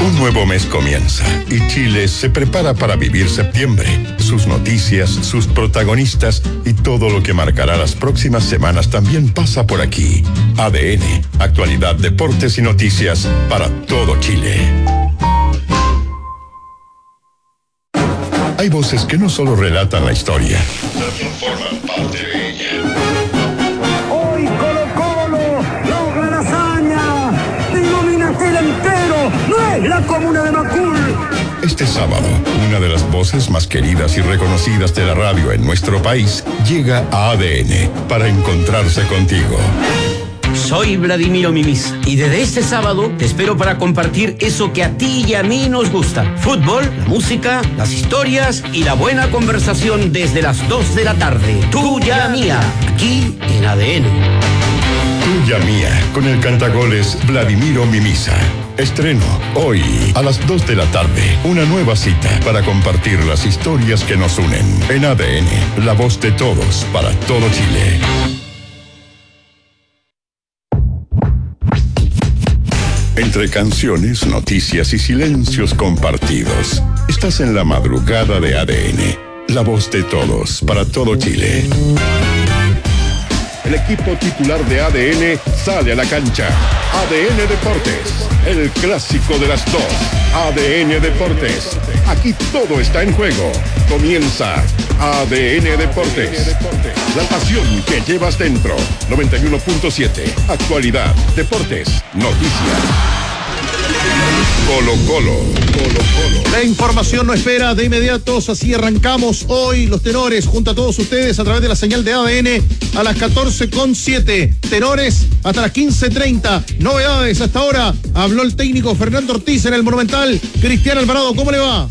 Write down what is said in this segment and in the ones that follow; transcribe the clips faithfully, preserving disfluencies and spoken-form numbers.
Un nuevo mes comienza y Chile se prepara para vivir septiembre. Sus noticias, sus protagonistas y todo lo que marcará las próximas semanas también pasa por aquí. A D N, actualidad, deportes y noticias para todo Chile. Hay voces que no solo relatan la historia, también forman parte de ella. Hoy Colo-Colo logra la hazaña, denomina Chile entero, no es la comuna de Macul. Este sábado, una de las voces más queridas y reconocidas de la radio en nuestro país llega a A D N para encontrarse contigo. Soy Vladimiro Mimisa y desde este sábado te espero para compartir eso que a ti y a mí nos gusta. Fútbol, la música, las historias y la buena conversación desde las dos de la tarde. Tuya mía, aquí en A D N. Tuya mía, con el cantagoles Vladimiro Mimisa. Estreno hoy a las dos de la tarde. Una nueva cita para compartir las historias que nos unen. En A D N, la voz de todos para todo Chile. Entre canciones, noticias y silencios compartidos, estás en la madrugada de A D N, la voz de todos para todo Chile. El equipo titular de A D N sale a la cancha. A D N Deportes, el clásico de las dos. A D N Deportes, aquí todo está en juego. Comienza A D N Deportes, la pasión que llevas dentro. noventa y uno punto siete, actualidad, deportes, noticias. Colo Colo, Colo Colo. La información no espera de inmediato, así arrancamos hoy los tenores junto a todos ustedes a través de la señal de A D N a las catorce con siete. Tenores hasta las quince treinta. Novedades hasta ahora. Habló el técnico Fernando Ortiz en el Monumental. Cristian Alvarado, ¿cómo le va?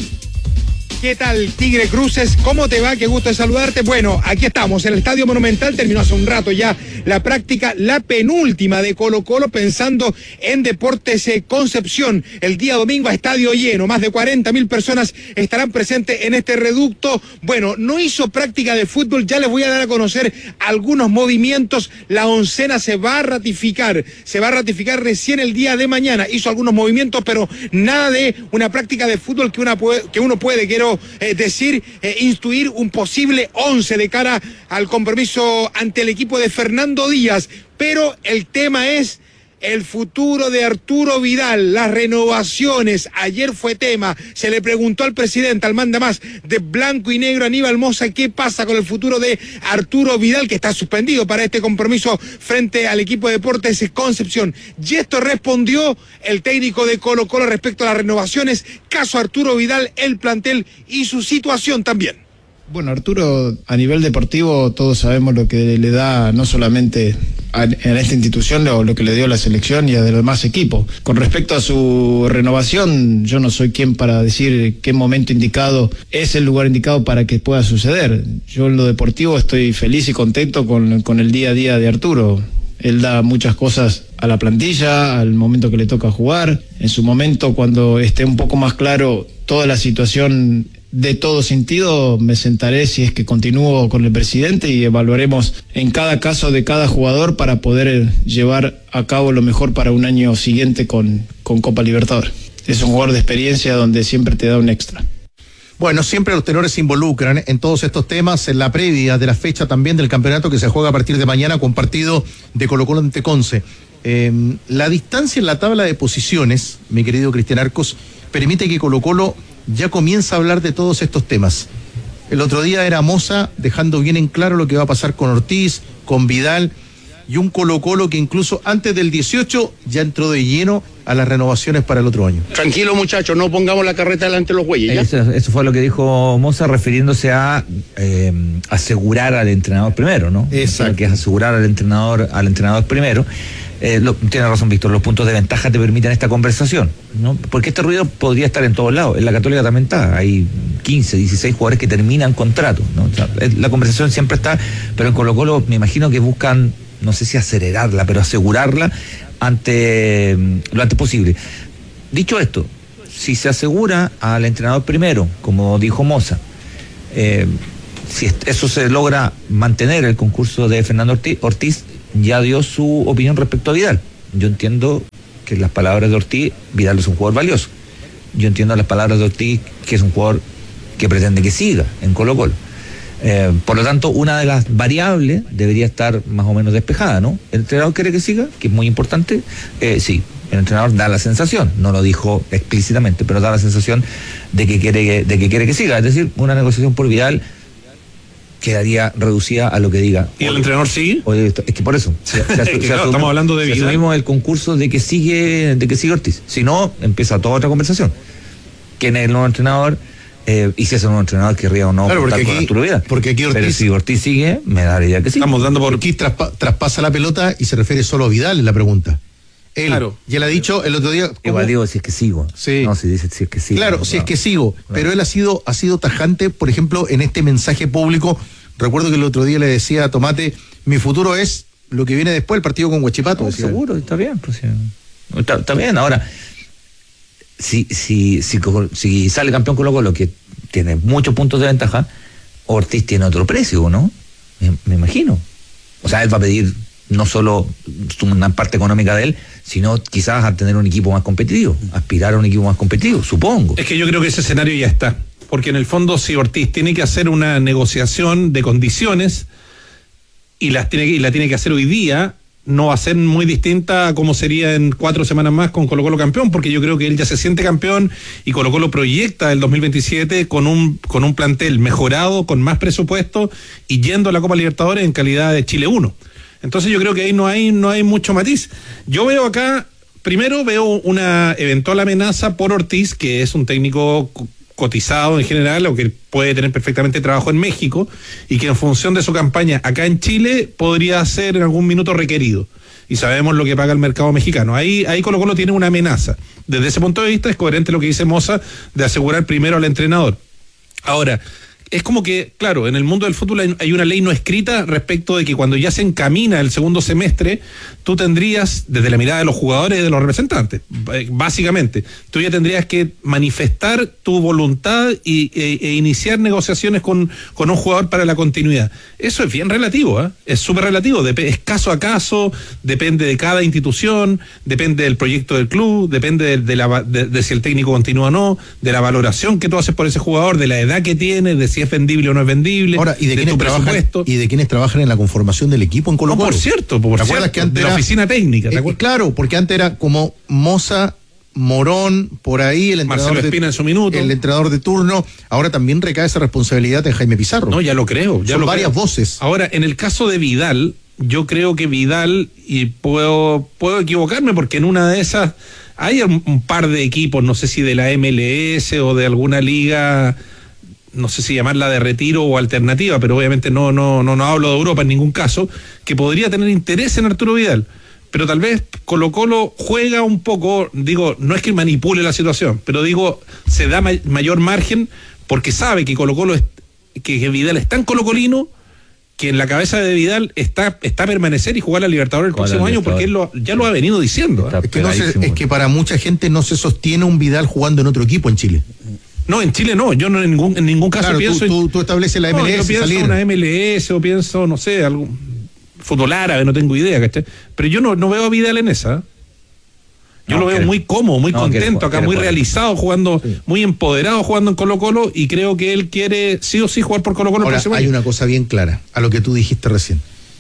¿Qué tal, Tigre Cruces? ¿Cómo te va? Qué gusto de saludarte. Bueno, aquí estamos, en el Estadio Monumental. Terminó hace un rato ya la práctica, la penúltima de Colo-Colo, pensando en Deportes Concepción. El día domingo a estadio lleno. Más de cuarenta mil personas estarán presentes en este reducto. Bueno, no hizo práctica de fútbol. Ya les voy a dar a conocer algunos movimientos. La oncena se va a ratificar. Se va a ratificar recién el día de mañana. Hizo algunos movimientos, pero nada de una práctica de fútbol que, una puede, que uno puede, quiero eh, decir, eh, instruir un posible once de cara al compromiso ante el equipo de Fernando Díaz, pero el tema es el futuro de Arturo Vidal, las renovaciones. Ayer fue tema, se le preguntó al presidente, al manda más de blanco y negro, Aníbal Mosa, qué pasa con el futuro de Arturo Vidal, que está suspendido para este compromiso frente al equipo de Deportes Concepción. Y esto respondió el técnico de Colo Colo respecto a las renovaciones, caso Arturo Vidal, el plantel y su situación también. Bueno, Arturo, a nivel deportivo todos sabemos lo que le da no solamente a, en esta institución, lo, lo que le dio a la selección y a los demás equipos. Con respecto a su renovación, yo no soy quien para decir qué momento indicado es el lugar indicado para que pueda suceder. Yo en lo deportivo estoy feliz y contento con, con el día a día de Arturo. Él da muchas cosas a la plantilla, al momento que le toca jugar. En su momento, cuando esté un poco más claro toda la situación de todo sentido, me sentaré si es que continúo con el presidente y evaluaremos en cada caso de cada jugador para poder llevar a cabo lo mejor para un año siguiente con, con Copa Libertadores. Es un jugador de experiencia donde siempre te da un extra. Bueno, siempre los tenores se involucran en todos estos temas, en la previa de la fecha también del campeonato que se juega a partir de mañana con partido de Colo-Colo ante Conce. Eh, la distancia en la tabla de posiciones, mi querido Cristian Arcos, permite que Colo-Colo ya comienza a hablar de todos estos temas. El otro día era Mosa dejando bien en claro lo que va a pasar con Ortiz, con Vidal, y un Colo-Colo que incluso antes del dieciocho ya entró de lleno a las renovaciones para el otro año. Tranquilo, muchachos, no pongamos la carreta delante de los güeyes, ¿ya? Eso, eso fue lo que dijo Mosa, refiriéndose a eh, asegurar al entrenador primero, ¿no? Exacto. Que es asegurar al entrenador, al entrenador primero. Eh, lo, tiene razón Víctor, los puntos de ventaja te permiten esta conversación, ¿no? Porque este ruido podría estar en todos lados. En la Católica también está, hay quince, dieciséis jugadores que terminan contrato, ¿no? O sea, la conversación siempre está, pero en Colo Colo me imagino que buscan, no sé si acelerarla, pero asegurarla ante lo antes posible. Dicho esto, si se asegura al entrenador primero, como dijo Mosa, eh, si eso se logra mantener el concurso de Fernando Ortiz, Ortiz ya dio su opinión respecto a Vidal. Yo entiendo que en las palabras de Ortiz, Vidal es un jugador valioso, yo entiendo las palabras de Ortiz, que es un jugador que pretende que siga en Colo-Colo. Eh, por lo tanto, una de las variables debería estar más o menos despejada, ¿no? ¿El entrenador quiere que siga? Que es muy importante. Eh, sí, el entrenador da la sensación, no lo dijo explícitamente, pero da la sensación de que quiere, de que quiere que siga. Es decir, una negociación por Vidal quedaría reducida a lo que diga. ¿Y el entrenador sigue? Oye, es que por eso. Se, se es que claro, estamos hablando de Vidal. Asumimos el concurso de que sigue, de que sigue Ortiz. Si no, empieza toda otra conversación. ¿Quién es el nuevo entrenador? Eh, y si es un nuevo entrenador querría o no claro, porque con aquí, Arturo Vidal. Porque aquí Ortiz, pero si Ortiz sigue, me da la idea que sí. Estamos dando por Ortiz traspa, traspasa la pelota y se refiere solo a Vidal en la pregunta. Él, claro. Ya le ha dicho el otro día. Igual digo si es que sigo. Sí. No, si dice si es que sigo. Claro, no, si no. es que sigo. Claro. Pero él ha sido, ha sido tajante, por ejemplo, en este mensaje público. Recuerdo que el otro día le decía a Tomate, mi futuro es lo que viene después, el partido con Huachipato. No, seguro, está bien. Pues, sí. está, está bien, ahora, si, si, si, si sale campeón Colo-Colo, que tiene muchos puntos de ventaja, Ortiz tiene otro precio, ¿no? Me, me imagino. O sea, él va a pedir no solo una parte económica de él, sino quizás a tener un equipo más competitivo, aspirar a un equipo más competitivo, supongo. Es que yo creo que ese escenario ya está, porque en el fondo si Ortiz tiene que hacer una negociación de condiciones y las tiene y la tiene que hacer hoy día, no va a ser muy distinta a como sería en cuatro semanas más con Colo-Colo campeón, porque yo creo que él ya se siente campeón y Colo-Colo proyecta el dos mil veintisiete con un con un plantel mejorado, con más presupuesto y yendo a la Copa Libertadores en calidad de Chile uno. Entonces yo creo que ahí no hay no hay mucho matiz. Yo veo acá, primero veo una eventual amenaza por Ortiz, que es un técnico cotizado en general, o que puede tener perfectamente trabajo en México, y que en función de su campaña acá en Chile podría ser en algún minuto requerido. Y sabemos lo que paga el mercado mexicano. Ahí, ahí Colo-Colo tiene una amenaza. Desde ese punto de vista es coherente lo que dice Moza de asegurar primero al entrenador. Ahora, es como que, claro, en el mundo del fútbol hay, hay una ley no escrita respecto de que cuando ya se encamina el segundo semestre, tú tendrías, desde la mirada de los jugadores y de los representantes, básicamente, tú ya tendrías que manifestar tu voluntad y, e, e iniciar negociaciones con, con un jugador para la continuidad. Eso es bien relativo, ¿eh? Es súper relativo, Dep- es caso a caso, depende de cada institución, depende del proyecto del club, depende de, de, la, de, de si el técnico continúa o no, de la valoración que tú haces por ese jugador, de la edad que tiene, de si es vendible o no es vendible. Ahora, y de, de quienes tu trabajan presupuesto. y de quienes trabajan en la conformación del equipo en Colo-Colo. No, por cierto, por ¿Te acuerdas cierto, que antes de la era, oficina técnica? ¿Te eh, acuerdas? claro, porque antes era como Moza, Morón, por ahí, el entrenador Marcelo Espina de, en su minuto. el entrenador de turno. Ahora también recae esa responsabilidad en Jaime Pizarro. No, ya lo creo. Ya Son lo varias creo. voces. Ahora, en el caso de Vidal, yo creo que Vidal, y puedo, puedo equivocarme porque en una de esas hay un, un par de equipos, no sé si de la M L S o de alguna liga, no sé si llamarla de retiro o alternativa, pero obviamente no, no, no, no hablo de Europa en ningún caso, que podría tener interés en Arturo Vidal. Pero tal vez Colo-Colo juega un poco, digo, no es que manipule la situación, pero digo, se da may- mayor margen porque sabe que Colo-Colo es, que, que Vidal es tan colocolino que en la cabeza de Vidal está, está permanecer y jugar a Libertadores el próximo año, porque él lo, ya lo ha venido diciendo. ¿eh? Es que, no se, es que para mucha gente no se sostiene un Vidal jugando en otro equipo en Chile. No, en Chile no, yo no en ningún, en ningún caso claro, pienso... Tú, tú, tú estableces la M L S, no, yo pienso salir. una M L S o pienso, no sé, algún fútbol árabe, no tengo idea, ¿cachai? Pero yo no, no veo a Vidal en esa. Yo no, lo veo quiere, muy cómodo, muy no, contento quiere, acá, quiere muy jugar. realizado jugando, sí. muy empoderado jugando en Colo-Colo, y creo que él quiere sí o sí jugar por Colo-Colo el Ahora, próximo hay año. una cosa bien clara, a lo que tú dijiste recién.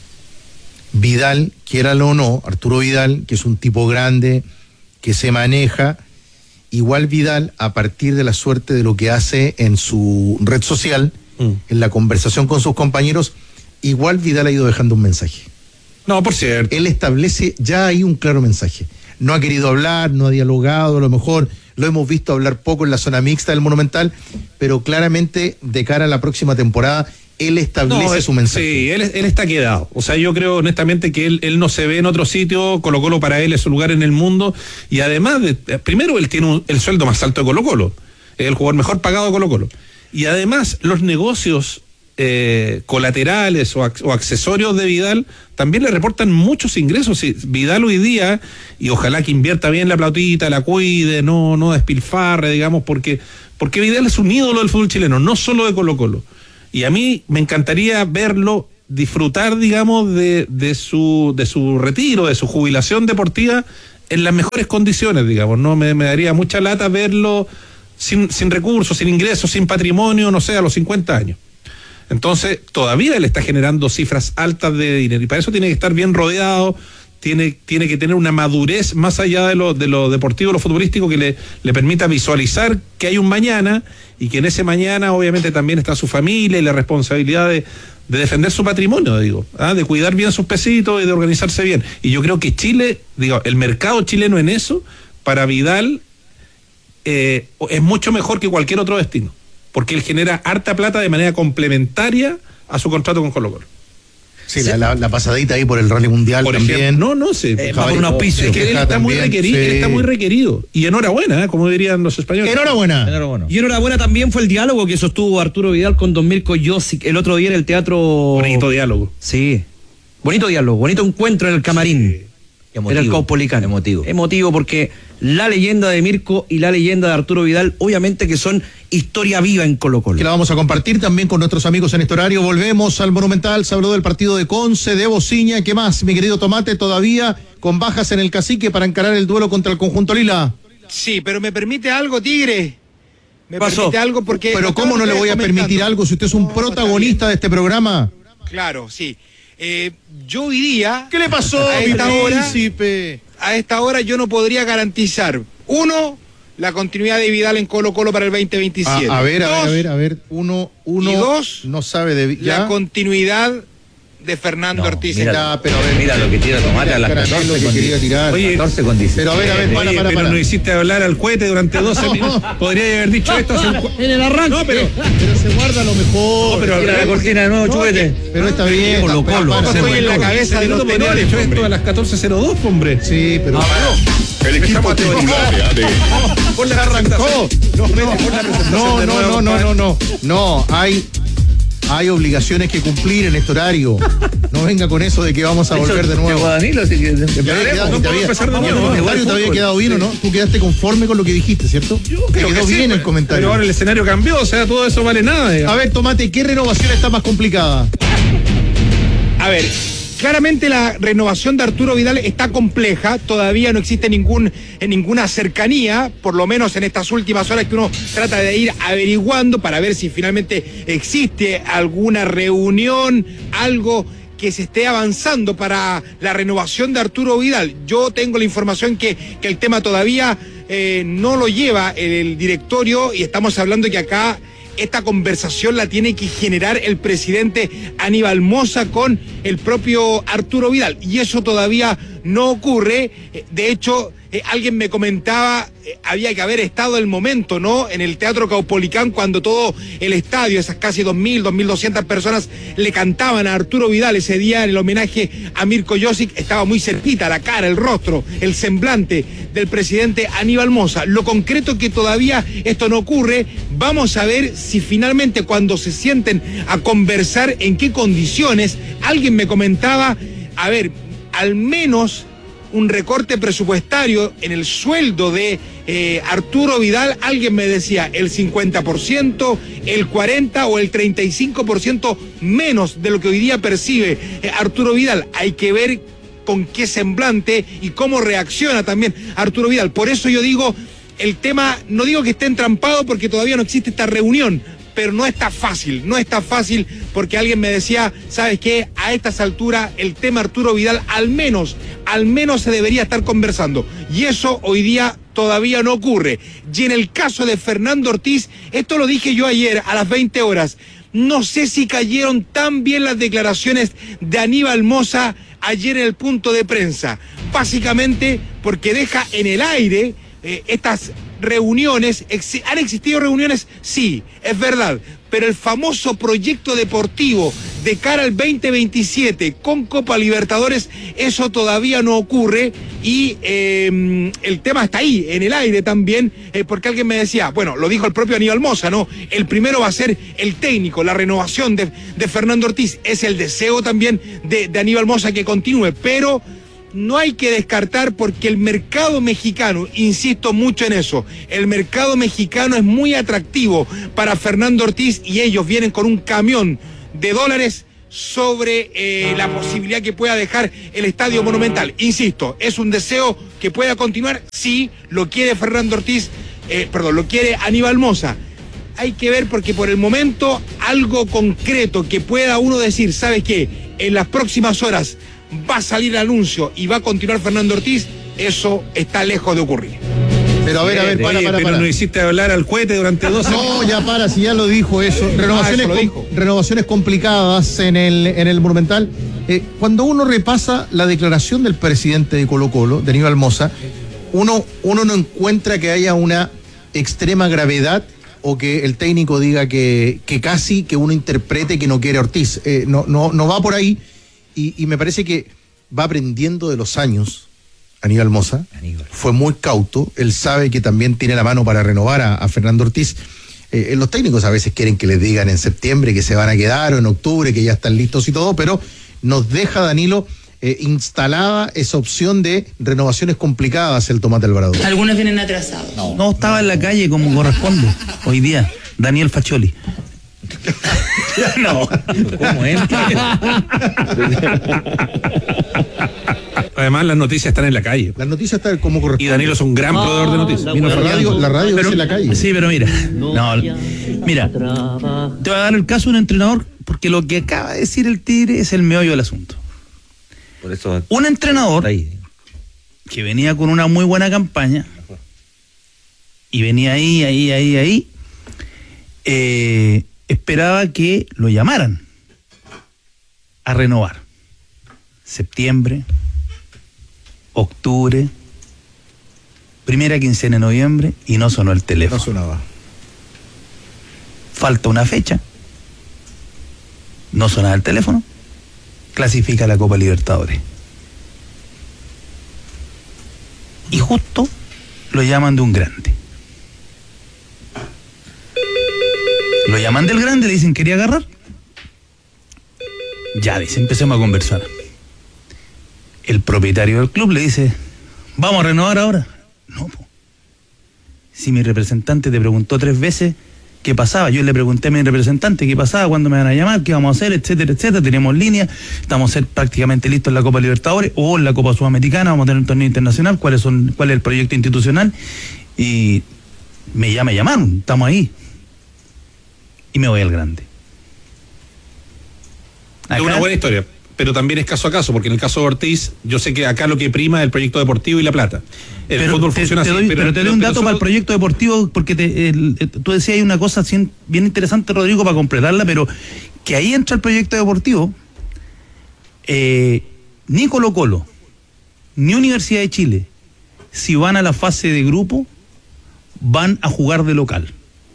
Vidal, quiéralo o no, Arturo Vidal, que es un tipo grande, que se maneja, igual Vidal, a partir de la suerte de lo que hace en su red social, mm. en la conversación con sus compañeros, igual Vidal ha ido dejando un mensaje. No, por cierto. Él establece ya ahí un claro mensaje. No ha querido hablar, no ha dialogado, a lo mejor lo hemos visto hablar poco en la zona mixta del Monumental, pero claramente de cara a la próxima temporada, él establece no, él, su mensaje. Sí, él, él está quedado. O sea, yo creo honestamente que él, él no se ve en otro sitio. Colo-Colo para él es su lugar en el mundo. Y además, de, primero, él tiene un, el sueldo más alto de Colo-Colo. Es el jugador mejor pagado de Colo-Colo. Y además, los negocios eh, colaterales o, ac- o accesorios de Vidal también le reportan muchos ingresos. Sí, Vidal hoy día, y ojalá que invierta bien la platita, la cuide, no, no despilfarre, digamos, porque, porque Vidal es un ídolo del fútbol chileno, no solo de Colo-Colo. Y a mí me encantaría verlo disfrutar, digamos, de, de su de su retiro, de su jubilación deportiva en las mejores condiciones, digamos, ¿no? Me, me daría mucha lata verlo sin, sin recursos, sin ingresos, sin patrimonio, no sé, a los cincuenta años. Entonces, todavía le está generando cifras altas de dinero y para eso tiene que estar bien rodeado, tiene, tiene que tener una madurez más allá de lo, de lo deportivo, lo futbolístico, que le, le permita visualizar que hay un mañana y que en ese mañana obviamente también está su familia y la responsabilidad de, de defender su patrimonio, digo, ¿ah? de cuidar bien sus pesitos y de organizarse bien. Y yo creo que Chile, digo, el mercado chileno en eso, para Vidal, eh, es mucho mejor que cualquier otro destino, porque él genera harta plata de manera complementaria a su contrato con Colo-Colo. Sí, la, la, la pasadita ahí por el Rally Mundial por también. Ejemplo, no, no sé. Eh, va por un auspicio. Es que él está, también, muy requerido, sí. él está muy requerido. Y enhorabuena, ¿eh? Como dirían los españoles. Enhorabuena. enhorabuena. Y enhorabuena también fue el diálogo que sostuvo Arturo Vidal con Don Mirko Josic el otro día en el teatro. Bonito diálogo. Sí. Bonito diálogo, bonito encuentro en el camarín. Sí. Emotivo, era el Caupolicán. Emotivo. Emotivo porque la leyenda de Mirko y la leyenda de Arturo Vidal, obviamente que son historia viva en Colo-Colo. Que la vamos a compartir también con nuestros amigos en este horario. Volvemos al Monumental, se habló del partido de Conce, de Bociña. ¿Qué más, mi querido Tomate? Todavía con bajas en el Cacique para encarar el duelo contra el conjunto Lila. Sí, pero me permite algo, Tigre. Me pasó? permite algo porque... Pero ¿cómo no le voy a permitir algo si usted es un no, protagonista de este programa? Claro, sí. Eh, yo diría... ¿Qué le pasó, a esta hora, príncipe? A esta hora yo no podría garantizar, uno, la continuidad de Vidal en Colo-Colo para el veinte veintisiete. A, a ver, dos, a ver, a ver, a ver, uno, uno y dos, no sabe de... ¿ya? La continuidad de Fernando no, Ortiz. Mira, ya, pero a ver, mira lo que tira Tomate a las catorce lo que quería tirar. Oye, catorce con dieciséis. Pero a ver, a ver, para, Oye, para, pero para. no hiciste hablar al cohete durante doce minutos. Podría haber dicho esto hace un... En el arranque. No, pero... Pero se guarda lo mejor. No, pero Tira la cortina de nuevo, no, chupete. Pero está bien. Colo, está- Colo. para- Estoy en la cabeza de los podría haber tenores, dicho hombre. esto a las catorce cero dos, hombre. Sí, pero... El equipo titular de A D N. Por la arrancó. No, no, no, no, no, no, no. No, hay... Hay obligaciones que cumplir en este horario. No venga con eso de que vamos a volver de nuevo. Danilo, así que... Te había quedado- no te puedo había- empezar de no, nuevo. no, el horario te había quedado bien, ¿o no? Tú quedaste conforme con lo que dijiste, ¿cierto? Te Creo quedó que sí, bien el pero- comentario. Pero ahora el escenario cambió, o sea, todo eso vale nada. digamos. A ver, Tomate, ¿qué renovación está más complicada? A ver, claramente la renovación de Arturo Vidal está compleja, todavía no existe ningún, en ninguna cercanía, por lo menos en estas últimas horas que uno trata de ir averiguando para ver si finalmente existe alguna reunión, algo que se esté avanzando para la renovación de Arturo Vidal. Yo tengo la información que, que el tema todavía eh, no lo lleva el, el directorio y estamos hablando que acá esta conversación la tiene que generar el presidente Aníbal Mosa con el propio Arturo Vidal y eso todavía no ocurre. De hecho, eh, alguien me comentaba, eh, había que haber estado el momento, ¿no? En el Teatro Caupolicán cuando todo el estadio, esas casi dos mil, dos mil doscientas personas le cantaban a Arturo Vidal ese día en el homenaje a Mirko Josic, estaba muy cerquita la cara, el rostro, el semblante del presidente Aníbal Mosa. Lo concreto que todavía esto no ocurre, vamos a ver si finalmente cuando se sienten a conversar en qué condiciones, alguien me comentaba, a ver, al menos un recorte presupuestario en el sueldo de eh, Arturo Vidal, alguien me decía el cincuenta por ciento, el cuarenta por ciento o el treinta y cinco por ciento menos de lo que hoy día percibe eh, Arturo Vidal. Hay que ver con qué semblante y cómo reacciona también Arturo Vidal. Por eso yo digo, el tema, no digo que esté entrampado porque todavía no existe esta reunión, pero no está fácil, no está fácil porque alguien me decía, ¿sabes qué? A estas alturas el tema Arturo Vidal al menos, al menos se debería estar conversando. Y eso hoy día todavía no ocurre. Y en el caso de Fernando Ortiz, esto lo dije yo ayer a las veinte horas, no sé si cayeron tan bien las declaraciones de Aníbal Mosa ayer en el punto de prensa. Básicamente porque deja en el aire eh, estas reuniones. Ex- ¿Han existido reuniones? Sí, es verdad. Pero el famoso proyecto deportivo de cara al veinte veintisiete con Copa Libertadores, eso todavía no ocurre y eh, el tema está ahí, en el aire también, eh, porque alguien me decía, bueno, lo dijo el propio Aníbal Mosa, ¿no? El primero va a ser el técnico, la renovación de, de Fernando Ortiz, es el deseo también de, de Aníbal Mosa que continúe, pero no hay que descartar porque el mercado mexicano, insisto mucho en eso, el mercado mexicano es muy atractivo para Fernando Ortiz y ellos vienen con un camión de dólares sobre eh, la posibilidad que pueda dejar el Estadio Monumental. Insisto, ¿es un deseo que pueda continuar? Sí, lo quiere Fernando Ortiz, eh, perdón, lo quiere Aníbal Mosa. Hay que ver porque por el momento algo concreto que pueda uno decir, ¿sabes qué? En las próximas horas va a salir el anuncio y va a continuar Fernando Ortiz, eso está lejos de ocurrir. Pero a ver, a ver, para, Oye, para, pero para. no hiciste hablar al cohete durante dos años. No, ya para, si ya lo dijo eso. Renovaciones, Ah, eso lo com- dijo. renovaciones complicadas en el, en el Monumental. Eh, cuando uno repasa la declaración del presidente de Colo-Colo, de Aníbal Mosa, uno, uno no encuentra que haya una extrema gravedad o que el técnico diga que, que casi que uno interprete que no quiere a Ortiz. Eh, no, no, no va por ahí y, y me parece que va aprendiendo de los años. Aníbal Mosa Aníbal. fue muy cauto, él sabe que también tiene la mano para renovar a, a Fernando Ortiz. Eh, los técnicos a veces quieren que les digan en septiembre que se van a quedar o en octubre que ya están listos y todo, pero nos deja Danilo eh, instalada esa opción de renovaciones complicadas el Tomate Alvarado. Algunos vienen atrasados. No, no estaba en la calle como corresponde hoy día. Daniel Faccioli. No. ¿Cómo entra? Además, las noticias están en la calle. Las noticias están como corresponde. Y Danilo es un gran proveedor de noticias. Vino la radio, la radio Pero- es en la calle. Sí, pero mira, no, mira, te voy a dar el caso de un entrenador porque lo que acaba de decir el Tigre es el meollo del asunto. Por eso Un entrenador está ahí. que venía con una muy buena campaña y venía ahí, ahí, ahí, ahí, eh, esperaba que lo llamaran a renovar. Septiembre, octubre, primera quincena de noviembre y no sonó el teléfono. No sonaba. Falta una fecha, no sonaba el teléfono, clasifica la Copa Libertadores. Y justo lo llaman de un grande. Lo llaman del grande, le dicen, ¿quería agarrar? Ya, dice, empecemos a conversar. El propietario del club le dice, ¿vamos a renovar ahora? No, po. Si mi representante te preguntó tres veces qué pasaba, yo le pregunté a mi representante qué pasaba, cuándo me van a llamar, qué vamos a hacer, etcétera, etcétera. Teníamos línea, estamos a ser prácticamente listos en la Copa Libertadores o en la Copa Sudamericana, vamos a tener un torneo internacional, cuáles son, cuál es el proyecto institucional. Y me, ya me llamaron, estamos ahí. Y me voy al grande. Es una buena historia, pero también es caso a caso, porque en el caso de Ortiz, yo sé que acá lo que prima es el proyecto deportivo y la plata. El pero fútbol te, funciona te así. doy, pero, pero te doy un pero dato solo- para el proyecto deportivo, porque te, el, el, tú decías hay una cosa así bien interesante, Rodrigo, para completarla, pero que ahí entra el proyecto deportivo. Eh, ni Colo Colo, ni Universidad de Chile, si van a la fase de grupo, van a jugar de local.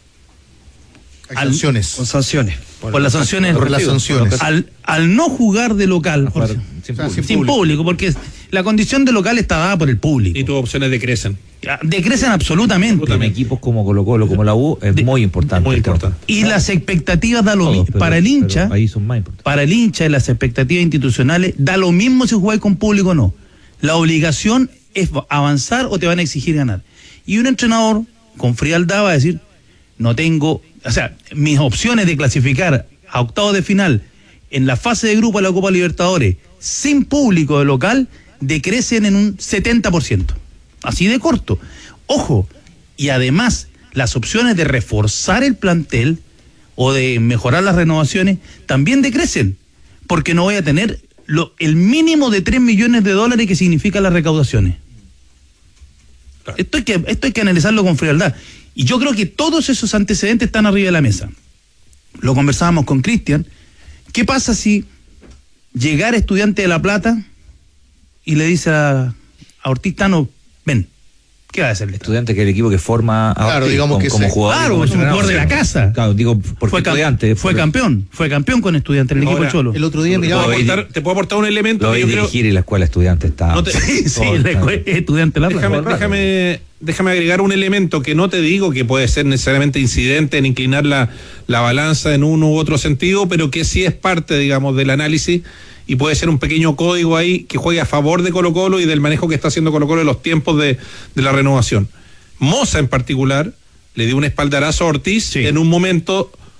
Hay sanciones. Con sanciones. Por las sanciones. Por las sanciones. Al, al no jugar de local, Jugar Jorge, sin O sea, público. sin público, porque la condición de local está dada por el público. Y tus opciones decrecen. Decrecen absolutamente. En equipos como Colo Colo, como la U, es De- muy importante. muy el tema. importante. Y las expectativas da lo Todos, mismo. pero- Para el pero hincha, ahí son más importantes. para el hincha y las expectativas institucionales, da lo mismo si jugáis con público o no. La obligación es avanzar o te van a exigir ganar. Y un entrenador con frialdad va a decir, no tengo, o sea, mis opciones de clasificar a octavos de final en la fase de grupo de la Copa Libertadores sin público de local decrecen en un setenta por ciento. Así de corto. Ojo, y además las opciones de reforzar el plantel o de mejorar las renovaciones también decrecen, porque no voy a tener lo, el mínimo de tres millones de dólares que significan las recaudaciones. Claro. Esto hay que, esto hay que analizarlo con frialdad. Y yo creo que todos esos antecedentes están arriba de la mesa. Lo conversábamos con Cristian. ¿Qué pasa si llegara Estudiante de La Plata y le dice a, a Ortiz Tano, ven, ¿qué va a hacerle? Estudiante, que es el equipo que forma a Claro, Ortiz digamos como, que como se- jugador. y Claro, como es un entrenador. jugador de la casa. Claro, digo, porque Fue, cam- estudiante. fue por- campeón, fue campeón con Estudiante, el equipo Ahora, Cholo. El otro día Te miraba. puedo Lo aportar, te puedo aportar un elemento Lo que voy yo a creo. dirigir y la escuela estudiante está. No te- Sí, sí, todo la está- escue- Estudiante de La Plata. Déjame, déjame, déjame agregar un elemento que no te digo que puede ser necesariamente incidente en inclinar la, la balanza en uno u otro sentido, pero que sí es parte, digamos, del análisis y puede ser un pequeño código ahí que juegue a favor de Colo Colo y del manejo que está haciendo Colo Colo en los tiempos de, de la renovación. Mosa en particular le dio un espaldarazo a Ortiz Sí. en un momento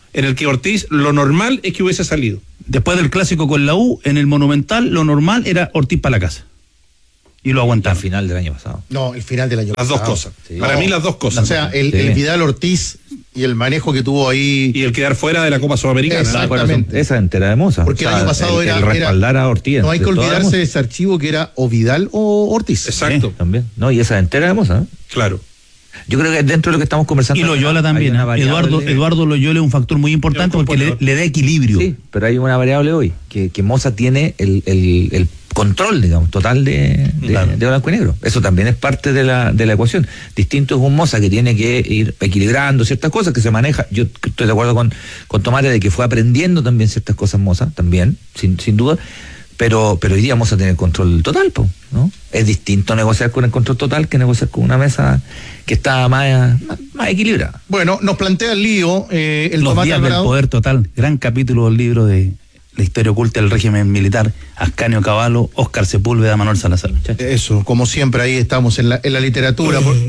en el que Ortiz lo normal es que hubiese salido. Después del clásico con la U, en el Monumental, lo normal era Ortiz para la casa. Y lo aguantaron. Al final del año pasado. No, el final del año las pasado. Las dos cosas. Sí. Para no, mí las dos cosas. O sea, el, sí. el Vidal Ortiz y el manejo que tuvo ahí. Y el quedar fuera de la Copa Sudamericana. Exactamente. Esa entera de Moza. Porque o sea, el año pasado el, era. el respaldar era, a Ortiz. No hay que de olvidarse de ese archivo que era o Vidal o Ortiz. Exacto. Sí, también. No, y esa entera de Moza. ¿eh? Claro. Yo creo que dentro de lo que estamos conversando. Y Loyola también. Eduardo, Eduardo Loyola es un factor muy importante porque le, le da equilibrio. Sí, pero hay una variable hoy, que, que Moza tiene el, el, el control, digamos, total de, de, claro. de blanco y negro. Eso también es parte de la, de la ecuación. Distinto es un Moza que tiene que ir equilibrando ciertas cosas, que se maneja. Yo estoy de acuerdo con, con Tomate de que fue aprendiendo también ciertas cosas Moza, también, sin, sin duda. Pero, pero hoy día vamos a tener control total, ¿no? Es distinto negociar con el control total que negociar con una mesa que está más, más, más equilibrada. Bueno, nos plantea el lío, eh, el Los Tomate días Alvarado. del poder total, gran capítulo del libro de la historia oculta del régimen militar, Ascanio Cavallo, Óscar Sepúlveda, Manuel Salazar. Eso, como siempre, ahí estamos en la, en la literatura. Por...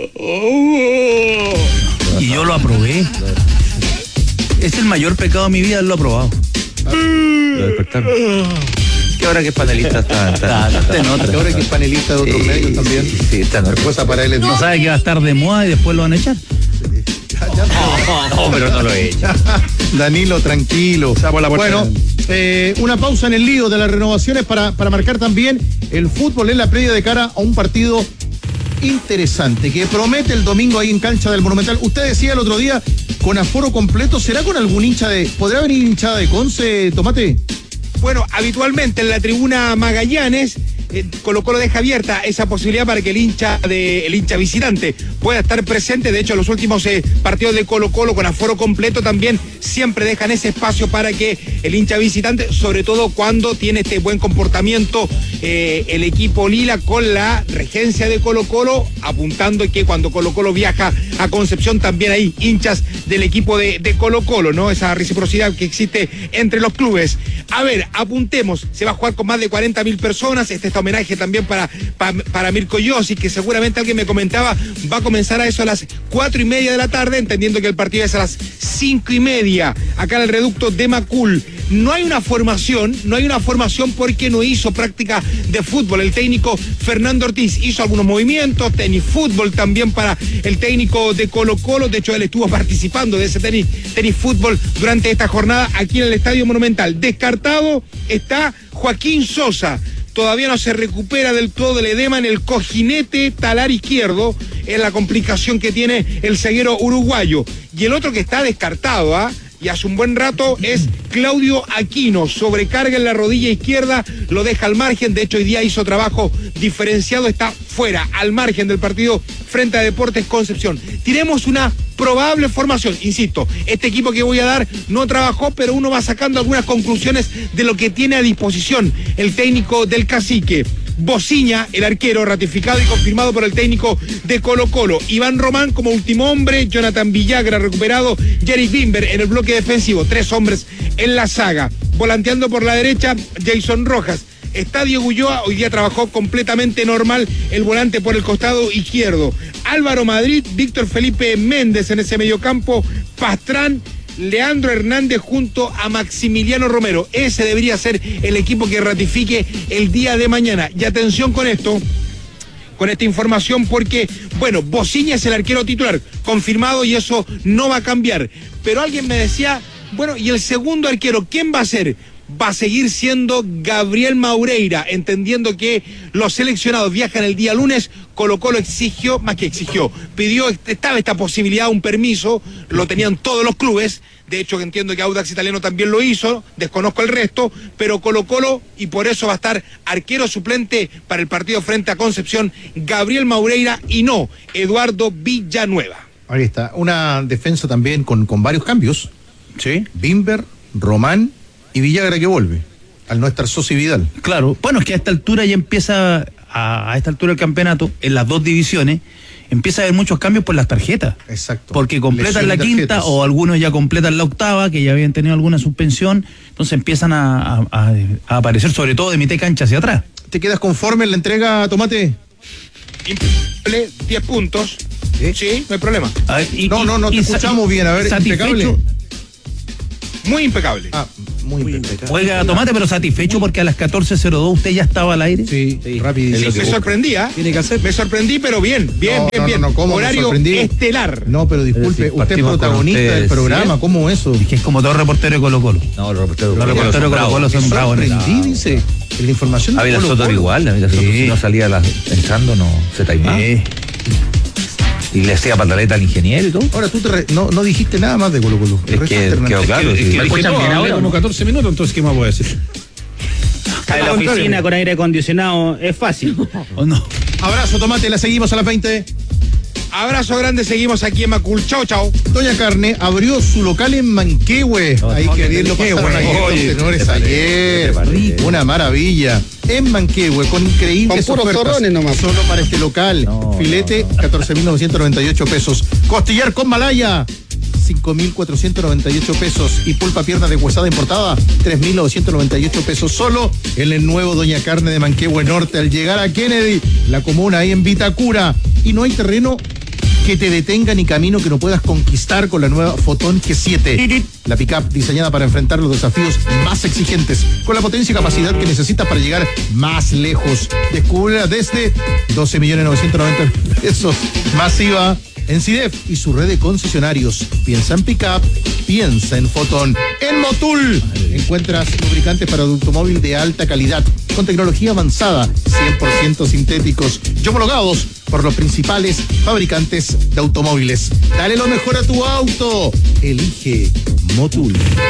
Y yo lo aprobé. Es el mayor pecado de mi vida, lo he aprobado. Lo despertaron. Que ahora que es panelista está, está, está, está en otra. Que ahora que es panelista de otros sí, medios también. Sí, sí, está en otra. Cosa para él es No sabe que va a estar de moda y después lo van a echar. Ya, ya, no, no, pero no lo he hecho. Danilo, tranquilo. Bueno, eh, una pausa en el lío de las renovaciones para, para marcar también el fútbol en la previa de cara a un partido interesante que promete el domingo ahí en cancha del Monumental. Usted decía el otro día, con aforo completo, ¿será con algún hincha de... ¿Podrá venir hinchada de Conce, Tomate? Bueno, habitualmente en la tribuna Magallanes, eh, Colo Colo deja abierta esa posibilidad para que el hincha de, el hincha visitante pueda estar presente. De hecho, los últimos eh, partidos de Colo Colo con aforo completo también siempre dejan ese espacio para que el hincha visitante, sobre todo cuando tiene este buen comportamiento eh, el equipo Lila con la regencia de Colo Colo, apuntando que cuando Colo Colo viaja a Concepción también hay hinchas del equipo de, de Colo Colo, ¿no? Esa reciprocidad que existe entre los clubes. A ver, apuntemos, se va a jugar con más de cuarenta mil personas. Este está homenaje también para, para, para Mirko Yossi, que seguramente alguien me comentaba, va a comenzar a eso a las cuatro y media de la tarde, entendiendo que el partido es a las cinco y media, acá en el reducto de Macul. No hay una formación, no hay una formación porque no hizo práctica de fútbol. El técnico Fernando Ortiz hizo algunos movimientos, tenis fútbol también para el técnico de Colo Colo. De hecho, él estuvo participando de ese tenis, tenis fútbol durante esta jornada aquí en el Estadio Monumental. Descartado está Joaquín Sosa. Todavía no se recupera del todo del edema en el cojinete talar izquierdo, es la complicación que tiene el zaguero uruguayo. Y el otro que está descartado, ¿ah? ¿eh? Y hace un buen rato es Claudio Aquino, sobrecarga en la rodilla izquierda, lo deja al margen. De hecho, hoy día hizo trabajo diferenciado, está fuera, al margen del partido frente a Deportes Concepción. Tiremos una probable formación, insisto, este equipo que voy a dar no trabajó, pero uno va sacando algunas conclusiones de lo que tiene a disposición el técnico del Cacique. Bociña, el arquero, ratificado y confirmado por el técnico de Colo Colo. Iván Román como último hombre, Jonathan Villagra recuperado, Jerry Bimber en el bloque defensivo, tres hombres en la saga. Volanteando por la derecha, Jason Rojas. Está Diego Ulloa, hoy día trabajó completamente normal el volante por el costado izquierdo. Álvaro Madrid, Víctor Felipe Méndez en ese mediocampo, Pastrán, Leandro Hernández junto a Maximiliano Romero. Ese debería ser el equipo que ratifique el día de mañana. Y atención con esto, con esta información, porque, bueno, Bociña es el arquero titular, confirmado, y eso no va a cambiar. Pero alguien me decía, bueno, ¿y el segundo arquero quién va a ser? Va a seguir siendo Gabriel Maureira, entendiendo que los seleccionados viajan el día lunes. Colo Colo exigió, más que exigió, pidió, estaba esta posibilidad, un permiso, lo tenían todos los clubes. De hecho, entiendo que Audax Italiano también lo hizo, desconozco el resto, pero Colo Colo, y por eso va a estar arquero suplente para el partido frente a Concepción, Gabriel Maureira, y no Eduardo Villanueva. Ahí está, una defensa también con, con varios cambios. Sí. Bimber, Román y Villagra, que vuelve al no estar Sosa y Vidal. Claro, bueno, es que a esta altura ya empieza, a, a esta altura del campeonato, en las dos divisiones, empieza a haber muchos cambios por las tarjetas. Exacto. Porque completan la quinta o algunos ya completan la octava, que ya habían tenido alguna suspensión, entonces empiezan a, a, a aparecer, sobre todo de mitad de cancha hacia atrás. ¿Te quedas conforme en la entrega, Tomate? diez puntos. ¿Eh? Sí, no hay problema. A ver, y, no, no, no te y, escuchamos y, bien, a ver, satisfecho, muy impecable. Ah, muy, muy impecable. Oiga, Tomate, pero satisfecho porque a las catorce cero dos usted ya estaba al aire. Sí, sí. Rapidísimo. Me sorprendía. Tiene que hacer. Me sorprendí, pero bien, bien, No, bien, no, bien. no, no, ¿cómo me Horario sorprendí? estelar. No, pero disculpe, Es decir, usted es partimos con protagonista ustedes, del programa, ¿sí? ¿cómo eso? Es que es como todo reportero de Colo Colo. No, los reporteros Los Colo-Colo reporteros son de Colo bravos. Colo son bravos. en Sorprendí, eso. dice. En la información de Ávila Colo Soto Colo. igual, Ávila Soto, Sí. si no salía la- entrando, no se taimaba. Eh, Y le hacía pataleta al ingeniero y todo. Ahora tú te re- no, no dijiste nada más de Colo Colo. Es que quedó claro. Es que sí. dije escuchan todo, bien hablé ahora, como ¿no? catorce minutos, entonces ¿qué más voy a decir? En la oficina con aire acondicionado es fácil. ¿O no? Abrazo, Tomate, la seguimos a las veinte. Abrazo grande, seguimos aquí en Macul. Chao, chao. Doña Carne abrió su local en Manquehue. Ahí que bien lo pasaron Manquehue. ayer Oye, los tenores te parece, ayer. te parece. Una maravilla. En Manquehue, con increíbles Con puros ofertas. zorrones nomás. Solo para este local. No, Filete, no, no. catorce mil novecientos noventa y ocho pesos. Costillar con malaya, cinco mil cuatrocientos noventa y ocho pesos. Y pulpa pierna de huesada importada, tres mil novecientos noventa y ocho pesos. Solo en el nuevo Doña Carne de Manquehue Norte. Al llegar a Kennedy, la comuna ahí en Vitacura. Y no hay terreno que te detenga ni camino que no puedas conquistar con la nueva Fotón G siete. La pickup diseñada para enfrentar los desafíos más exigentes, con la potencia y capacidad que necesitas para llegar más lejos. Descúbrela desde doce millones novecientos noventa mil pesos. Masiva en CIDEF y su red de concesionarios. Piensa en pickup, piensa en Fotón. En Motul encuentras lubricantes para automóvil de alta calidad, con tecnología avanzada, cien por ciento sintéticos y homologados por los principales fabricantes de automóviles. Dale lo mejor a tu auto. Elige Motul.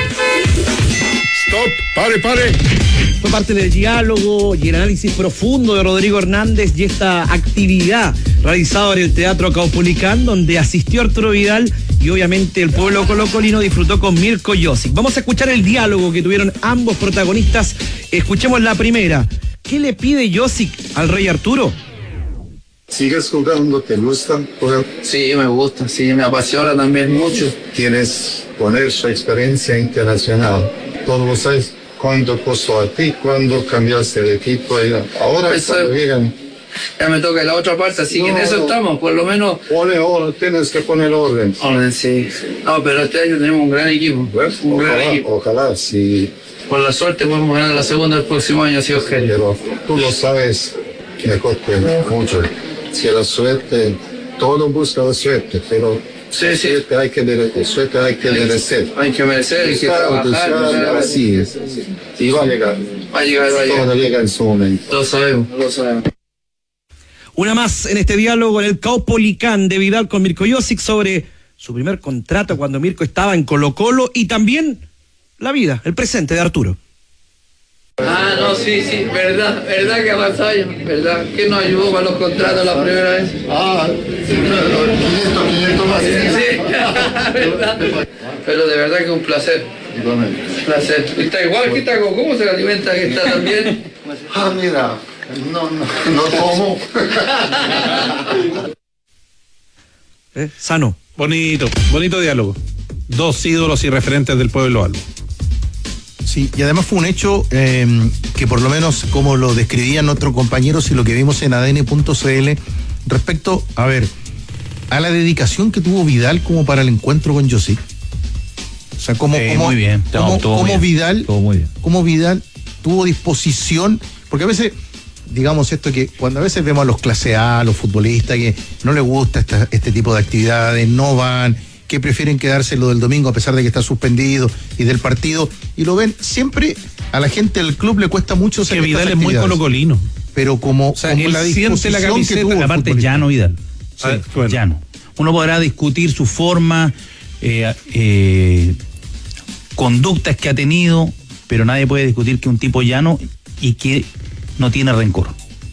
Stop, pare, pare. Fue parte del diálogo y el análisis profundo de Rodrigo Hernández y esta actividad realizada en el Teatro Caupolicán, donde asistió Arturo Vidal y obviamente el pueblo colocolino disfrutó con Mirko Josic. Vamos a escuchar el diálogo que tuvieron ambos protagonistas. Escuchemos la primera. ¿Qué le pide Josic al rey Arturo? ¿Sigues jugando? ¿Te gusta jugar? Sí, me gusta, sí, me apasiona también mucho. Quieres poner su experiencia internacional. Todo lo sabes cuándo costó a ti, cuándo cambiaste de equipo. Y ahora Eso- cuando llegan, Ya me toca la otra parte, así que en No, eso no. estamos, por lo menos. pone orden, tienes que poner orden. Orden, sí. No, pero este año tenemos un gran equipo. Pues, Un gran ojalá, equipo. ojalá, sí, Por la suerte podemos ganar la segunda el próximo año, si Dios quiere. pero tú lo sabes mejor que mucho. Si la suerte, todo busca la suerte, pero Sí, sí. suerte hay que merecer, suerte hay que merecer. Hay que merecer, hay que Buscar, trabajar. buscar, así es. Y va a llegar. Va a llegar, va a Todo llegar. llega en su momento. Lo sabemos, lo sabemos. Una más en este diálogo en el Caupolicán de Vidal con Mirko Josic sobre su primer contrato cuando Mirko estaba en Colo Colo y también la vida, el presente de Arturo. Ah, no, sí, sí, verdad, verdad que avanzaba, verdad. ¿Quién nos ayudó para los contratos la primera vez? Ah, quinientos, quinientos más. Sí, verdad. Pero de verdad que un placer. Igualmente. Un placer. Está igual que está, ¿cómo se alimenta que está también? Ah, mira, no, no, no como. ¿Eh? Sano. Bonito, bonito diálogo. Dos ídolos y referentes del pueblo albo. Sí, y además fue un hecho eh, que por lo menos como lo describían nuestros compañeros y lo que vimos en A D N punto C L respecto, a ver, a la dedicación que tuvo Vidal como para el encuentro con Josic. O sea, como, Sí, como, muy bien. como, No, estuvo como muy bien. Vidal, Estuvo muy bien. como Vidal tuvo disposición, porque a veces, digamos esto que cuando a veces vemos a los clase A, a los futbolistas que no les gusta esta- este tipo de actividades, no van, que prefieren quedarse lo del domingo a pesar de que está suspendido y del partido, y lo ven, siempre a la gente del club le cuesta mucho hacer Que estas Vidal es muy actividades. colocolino. Pero como, O sea, como él la siente la disposición que camiseta, tuvo el Aparte, futbolista. llano Vidal. Sí, bueno. Llano. Uno podrá discutir su forma, eh, eh, conductas que ha tenido, pero nadie puede discutir que un tipo llano y que no tiene rencor.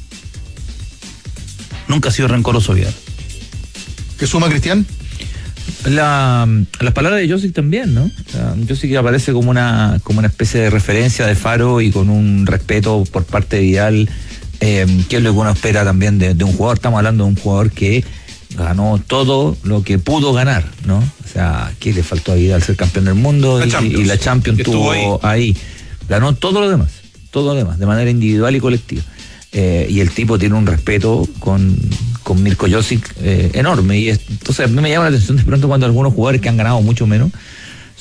Nunca ha sido rencoroso Vidal. ¿Qué suma, Cristian? La, las palabras de Josic también, ¿no? O sea, Josic aparece como una, como una especie de referencia de faro y con un respeto por parte de Vidal, eh, que es lo que uno espera también de, de un jugador. Estamos hablando de un jugador que ganó todo lo que pudo ganar, ¿no? O sea, ¿qué le faltó a Vidal? Ser campeón del mundo La y, Champions. y la Champions Estuvo estuvo ahí. ahí. Ganó todo lo demás, todo lo demás, de manera individual y colectiva. Eh, y el tipo tiene un respeto con, con Mirko Josic eh, enorme. Y es- entonces a mí me llama la atención de pronto cuando algunos jugadores que han ganado mucho menos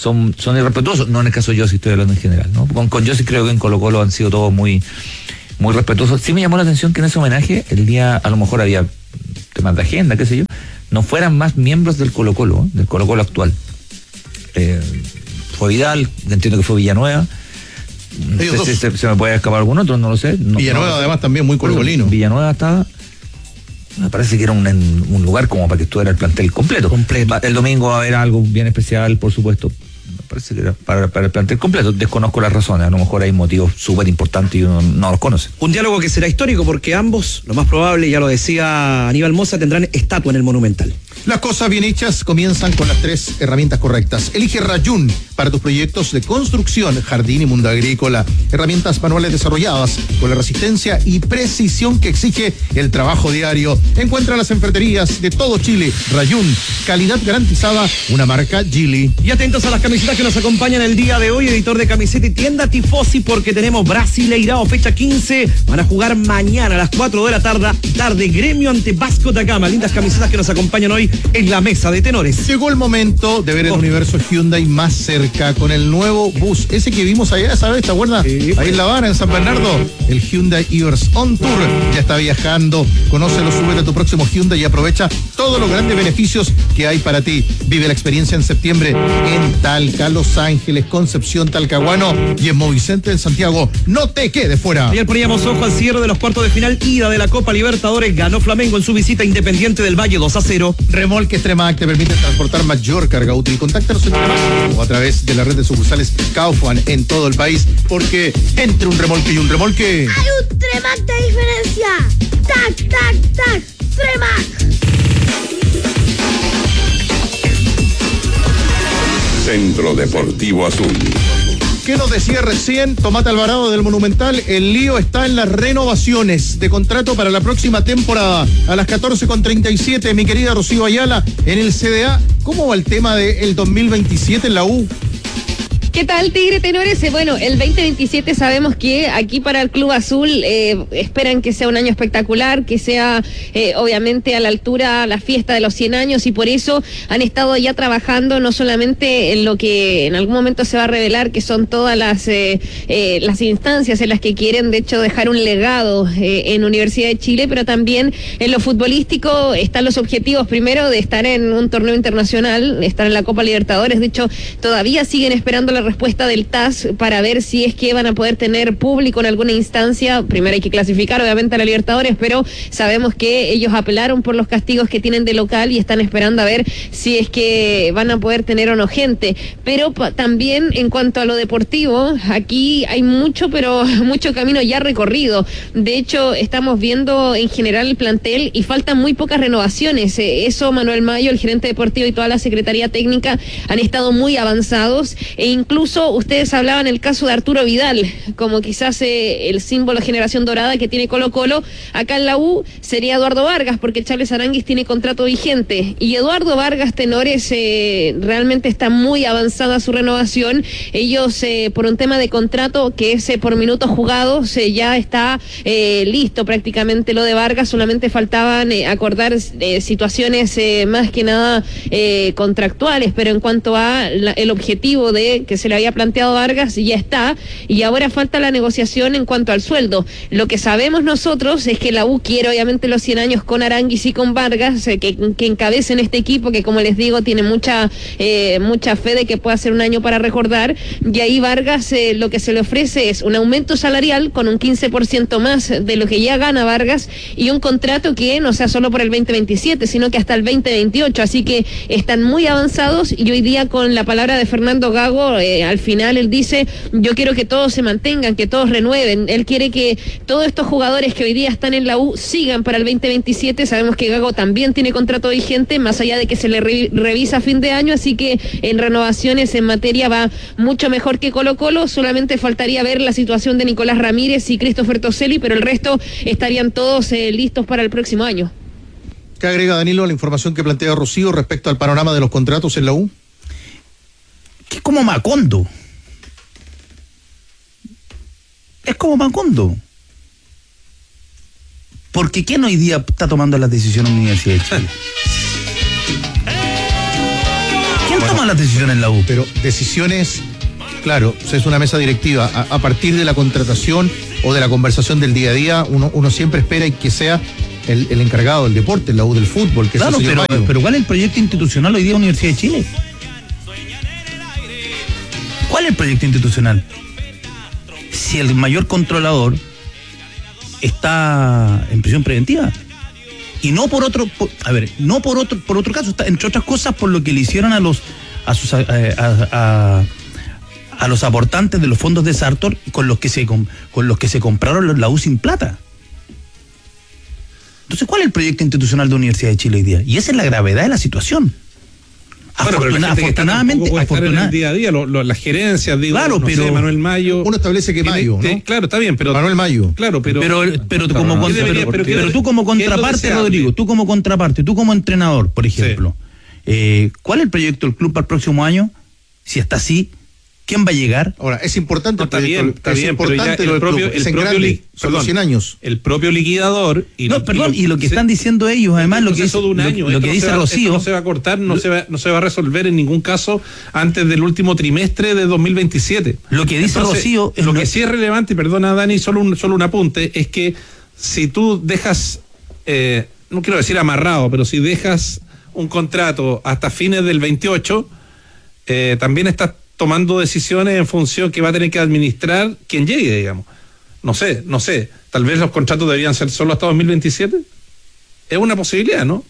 son, son irrespetuosos, no en el caso de Yossi, estoy hablando en general, ¿no? Con, con Yossi creo que en Colo Colo han sido todos muy, muy respetuosos. Sí me llamó la atención que en ese homenaje, el día, a lo mejor había temas de agenda, qué sé yo, no fueran más miembros del Colo Colo, ¿eh? Del Colo Colo actual. Eh, fue Vidal, entiendo que fue Villanueva. No sé si se, se me puede escapar algún otro, no lo sé. No, Villanueva no, además también muy colocolino. Villanueva estaba, me parece que era un, un lugar como para que estuviera el plantel completo. completo. El domingo va a haber algo bien especial, por supuesto. Me parece que era para, para el plantel completo. Desconozco las razones, a lo mejor hay motivos súper importantes y uno no los conoce. Un diálogo que será histórico porque ambos, lo más probable, ya lo decía Aníbal Mosa, tendrán estatua en el Monumental. Las cosas bien hechas comienzan con las tres herramientas correctas. Elige Rayun para tus proyectos de construcción, jardín y mundo agrícola. Herramientas manuales desarrolladas con la resistencia y precisión que exige el trabajo diario. Encuéntralas en ferreterías de todo Chile. Rayun, calidad garantizada, una marca Gili. Y atentos a las camisetas que nos acompañan el día de hoy, editor de camiseta y tienda Tifosi, porque tenemos Brasileirao fecha quince. Van a jugar mañana a las cuatro de la tarde, tarde Gremio ante Vasco da Gama. Lindas camisetas que nos acompañan hoy en la mesa de tenores. Llegó el momento de ver el oh. universo Hyundai más cerca con el nuevo bus, ese que vimos allá, ¿sabes? ¿Te acuerdas? Sí, ahí en La Habana, en San Bernardo. El Hyundai Iverse On Tour ya está viajando. Conócelo, súbete a tu próximo Hyundai y aprovecha todos los grandes beneficios que hay para ti. Vive la experiencia en septiembre en Talca, Los Ángeles, Concepción, Talcahuano y en Movicentro en Santiago. No te quedes fuera. Ayer poníamos ojo al cierre de los cuartos de final ida de la Copa Libertadores. Ganó Flamengo en su visita a Independiente del Valle dos a cero. Remolque Tremac te permite transportar mayor carga útil. Contáctanos en Tremac o a través de la red de sucursales Kaufman en todo el país, porque entre un remolque y un remolque hay un Tremac de diferencia. Tac, tac, tac, Tremac. Centro Deportivo Azul. ¿Qué nos decía recién Tomás Alvarado del Monumental? El lío está en las renovaciones de contrato para la próxima temporada. A las catorce con treinta y siete, mi querida Rocío Ayala, en el C D A. ¿Cómo va el tema del dos mil veintisiete en la U? ¿Qué tal, Tigre Tenores? Bueno, el veinte veintisiete sabemos que aquí para el Club Azul eh, esperan que sea un año espectacular, que sea eh, obviamente a la altura la fiesta de los cien años, y por eso han estado ya trabajando no solamente en lo que en algún momento se va a revelar, que son todas las eh, eh, las instancias en las que quieren de hecho dejar un legado eh, en Universidad de Chile, pero también en lo futbolístico están los objetivos primero de estar en un torneo internacional, estar en la Copa Libertadores. De hecho, todavía siguen esperando la respuesta del T A S para ver si es que van a poder tener público en alguna instancia. Primero hay que clasificar obviamente a la Libertadores, pero sabemos que ellos apelaron por los castigos que tienen de local y están esperando a ver si es que van a poder tener o no gente. Pero también en cuanto a lo deportivo, aquí hay mucho, pero mucho camino ya recorrido. De hecho, estamos viendo en general el plantel y faltan muy pocas renovaciones. Eso Manuel Mayo, el gerente deportivo, y toda la Secretaría Técnica han estado muy avanzados, e incluso Incluso ustedes hablaban el caso de Arturo Vidal, como quizás eh, el símbolo generación dorada que tiene Colo Colo. Acá en la U sería Eduardo Vargas, porque Charles Aranguis tiene contrato vigente. Y Eduardo Vargas, Tenores, eh, realmente está muy avanzada su renovación. Ellos, eh, por un tema de contrato que es eh, por minutos jugados, eh, ya está eh, listo prácticamente lo de Vargas. Solamente faltaban eh, acordar eh, situaciones eh, más que nada eh, contractuales, pero en cuanto a la, el objetivo de que se le había planteado Vargas ya está, y ahora falta la negociación en cuanto al sueldo. Lo que sabemos nosotros es que la U quiere obviamente los cien años con Aranguis y con Vargas, eh, que, que encabecen este equipo, que como les digo tiene mucha eh, mucha fe de que pueda ser un año para recordar, y ahí Vargas eh, lo que se le ofrece es un aumento salarial con un quince por ciento más de lo que ya gana Vargas, y un contrato que no sea solo por el veinte veintisiete, sino que hasta el veinte veintiocho, así que están muy avanzados. Y hoy día, con la palabra de Fernando Gago, eh, al final él dice: yo quiero que todos se mantengan, que todos renueven. Él quiere que todos estos jugadores que hoy día están en la U sigan para el veinte veintisiete. Sabemos que Gago también tiene contrato vigente, más allá de que se le re revisa a fin de año, así que en renovaciones en materia va mucho mejor que Colo Colo. Solamente faltaría ver la situación de Nicolás Ramírez y Christopher Toselli, pero el resto estarían todos eh, listos para el próximo año. ¿Qué agrega Danilo a la información que plantea Rocío respecto al panorama de los contratos en la U? Que es como Macondo. Es como Macondo. Porque ¿quién hoy día está tomando las decisiones en la Universidad de Chile? ¿Quién toma toma las decisiones en la U. Pero decisiones, claro, es una mesa directiva. A, a partir de la contratación o de la conversación del día a día, uno, uno siempre espera que sea el, el encargado del deporte, la U del fútbol, que claro, es el pero, pero ¿cuál es el proyecto institucional hoy día de la Universidad de Chile? ¿Cuál es el proyecto institucional? Si el mayor controlador está en prisión preventiva y no por otro, por, a ver, no por otro, por otro caso, está, entre otras cosas por lo que le hicieron a los a sus a, a, a, a los aportantes de los fondos de Sartor con los que se con, con los que se compraron la U sin plata. Entonces, ¿cuál es el proyecto institucional de la Universidad de Chile hoy día? Y esa es la gravedad de la situación. Bueno, Afortuna, afortunadamente, puede estar afortuna... en el día a día, lo, lo, las gerencias, digo, claro, no pero sé, Manuel Mayo. Uno establece que Mayo, tiene, ¿no? Claro, está bien, pero Manuel Mayo. Claro, pero pero pero, tú como, contra, debería, pero, pero, pero tú como contraparte, Rodrigo, tú como contraparte, tú como entrenador, por ejemplo, sí. eh, ¿cuál es el proyecto del club para el próximo año? Si está así, ¿quién va a llegar? Ahora, es importante no, el proyecto, está bien, está es bien, importante pero ya el propio, club, el es en propio grande, li, son perdón, los cien años. El propio liquidador y no, lo, perdón, y lo, y lo que se, están diciendo ellos, además lo que dice, de un año, lo, lo que no dice va, Rocío, no se va a cortar, no se va, no se va a resolver en ningún caso antes del último trimestre de dos mil veintisiete. Lo que dice Entonces, Rocío es lo no... que sí es relevante, y perdona Dani, solo un solo un apunte, es que si tú dejas eh, no quiero decir amarrado, pero si dejas un contrato hasta fines del veintiocho, eh, también estás tomando decisiones en función que va a tener que administrar quien llegue, digamos. No sé, no sé. Tal vez los contratos deberían ser solo hasta dos mil veintisiete. Es una posibilidad, ¿no?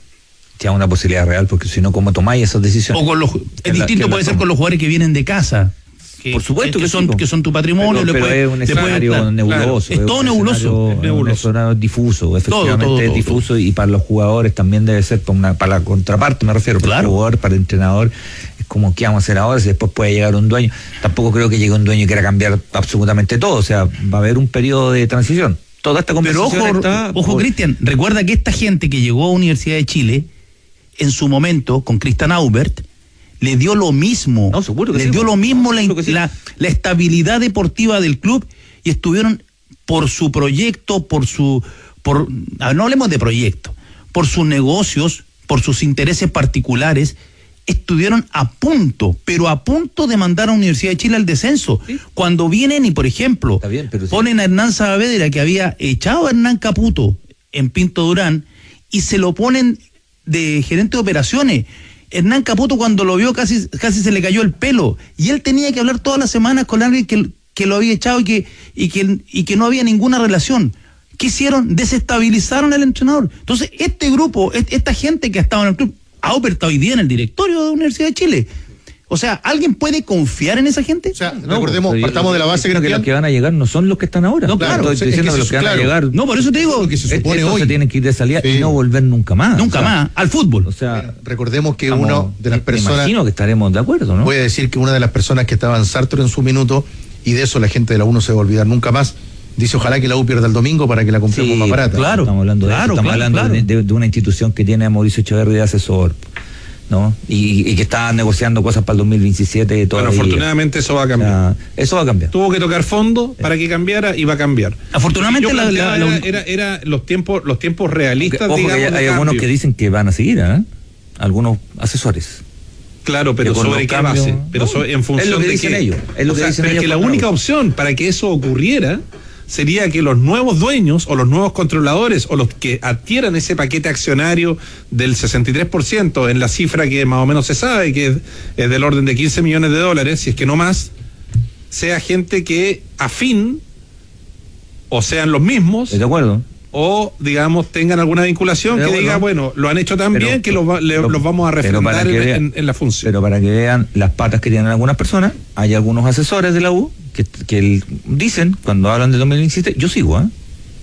Ya, una posibilidad real, porque si no, ¿cómo tomáis esas decisiones? O con los, es distinto, puede ser con los jugadores que vienen de casa. Que, por supuesto que, que, son, sí, que son tu patrimonio. Pero, pero puede, es un escenario puede, nebuloso. Claro, es todo es nebuloso. Es un escenario difuso, efectivamente todo, todo, es difuso todo. Y para los jugadores también debe ser, para, una, para la contraparte me refiero, para claro. el jugador, para el entrenador, es como ¿qué vamos a hacer ahora? Si después puede llegar un dueño, tampoco creo que llegue un dueño y quiera cambiar absolutamente todo, o sea, va a haber un periodo de transición. Toda esta conversación Pero ojo, está... ojo Cristian, recuerda que esta gente que llegó a Universidad de Chile, en su momento, con Christian Aubert, le dio lo mismo, no, seguro que le sí, dio lo mismo no, la, sí. la, la estabilidad deportiva del club y estuvieron por su proyecto, por su, por, no hablemos de proyecto, por sus negocios, por sus intereses particulares, estuvieron a punto, pero a punto de mandar a Universidad de Chile al descenso. ¿Sí? Cuando vienen y, por ejemplo, bien, pero ponen sí. a Hernán Saavedra, que había echado a Hernán Caputo en Pinto Durán, y se lo ponen de gerente de operaciones. Hernán Caputo, cuando lo vio, casi, casi se le cayó el pelo, y él tenía que hablar todas las semanas con alguien que, que lo había echado y que, y, que, y que no había ninguna relación. ¿Qué hicieron? Desestabilizaron al entrenador. Entonces, este grupo, esta gente que ha estado en el club, Aubert está hoy día en el directorio de la Universidad de Chile. O sea, ¿alguien puede confiar en esa gente? O sea, no, recordemos, partamos de la base que, que los que van a llegar no son los que están ahora. No, claro, estoy diciendo que, que los que van claro. a llegar. No, por eso te digo que se supone hoy se tienen que ir de salida sí. y no volver nunca más. Nunca o sea, más al fútbol. O sea, recordemos que estamos, uno de las personas. Me imagino que estaremos de acuerdo, ¿no? Voy a decir que una de las personas que estaba en Sartor en su minuto, y de eso la gente de la U no se va a olvidar nunca más, dice ojalá que la U pierda el domingo para que la compremos sí, más barata. Claro, estamos hablando de claro, eso, estamos claro, hablando claro. De, de, de una institución que tiene a Mauricio Echeverri de asesor, ¿no? Y, y que está negociando cosas para el dos mil veintisiete todavía. Bueno, afortunadamente eso va a cambiar. O sea, eso va a cambiar. Tuvo que tocar fondo para que cambiara y va a cambiar. Afortunadamente la, la, la, era, era, era los tiempos los tiempos realistas. Ojo, digamos, que hay, hay algunos que dicen que van a seguir, ¿eh? Algunos asesores. Claro, pero sobre qué cambios, base, pero no, so, en función es lo que de dicen que, ellos. Es lo o que sea, dicen pero ellos es que la única opción para que eso ocurriera sería que los nuevos dueños o los nuevos controladores o los que adquieran ese paquete accionario del sesenta y tres por ciento en la cifra que más o menos se sabe, que es, es del orden de quince millones de dólares, si es que no más, sea gente que afín o sean los mismos. ¿De acuerdo? O, digamos, tengan alguna vinculación que bueno, diga, bueno, lo han hecho tan pero, bien que los, le, pero, los vamos a refrendar en, vean, en, en la función. Pero para que vean las patas que tienen algunas personas, hay algunos asesores de la U que, que el, dicen, cuando hablan de dos mil veintisiete, yo sigo, ¿eh?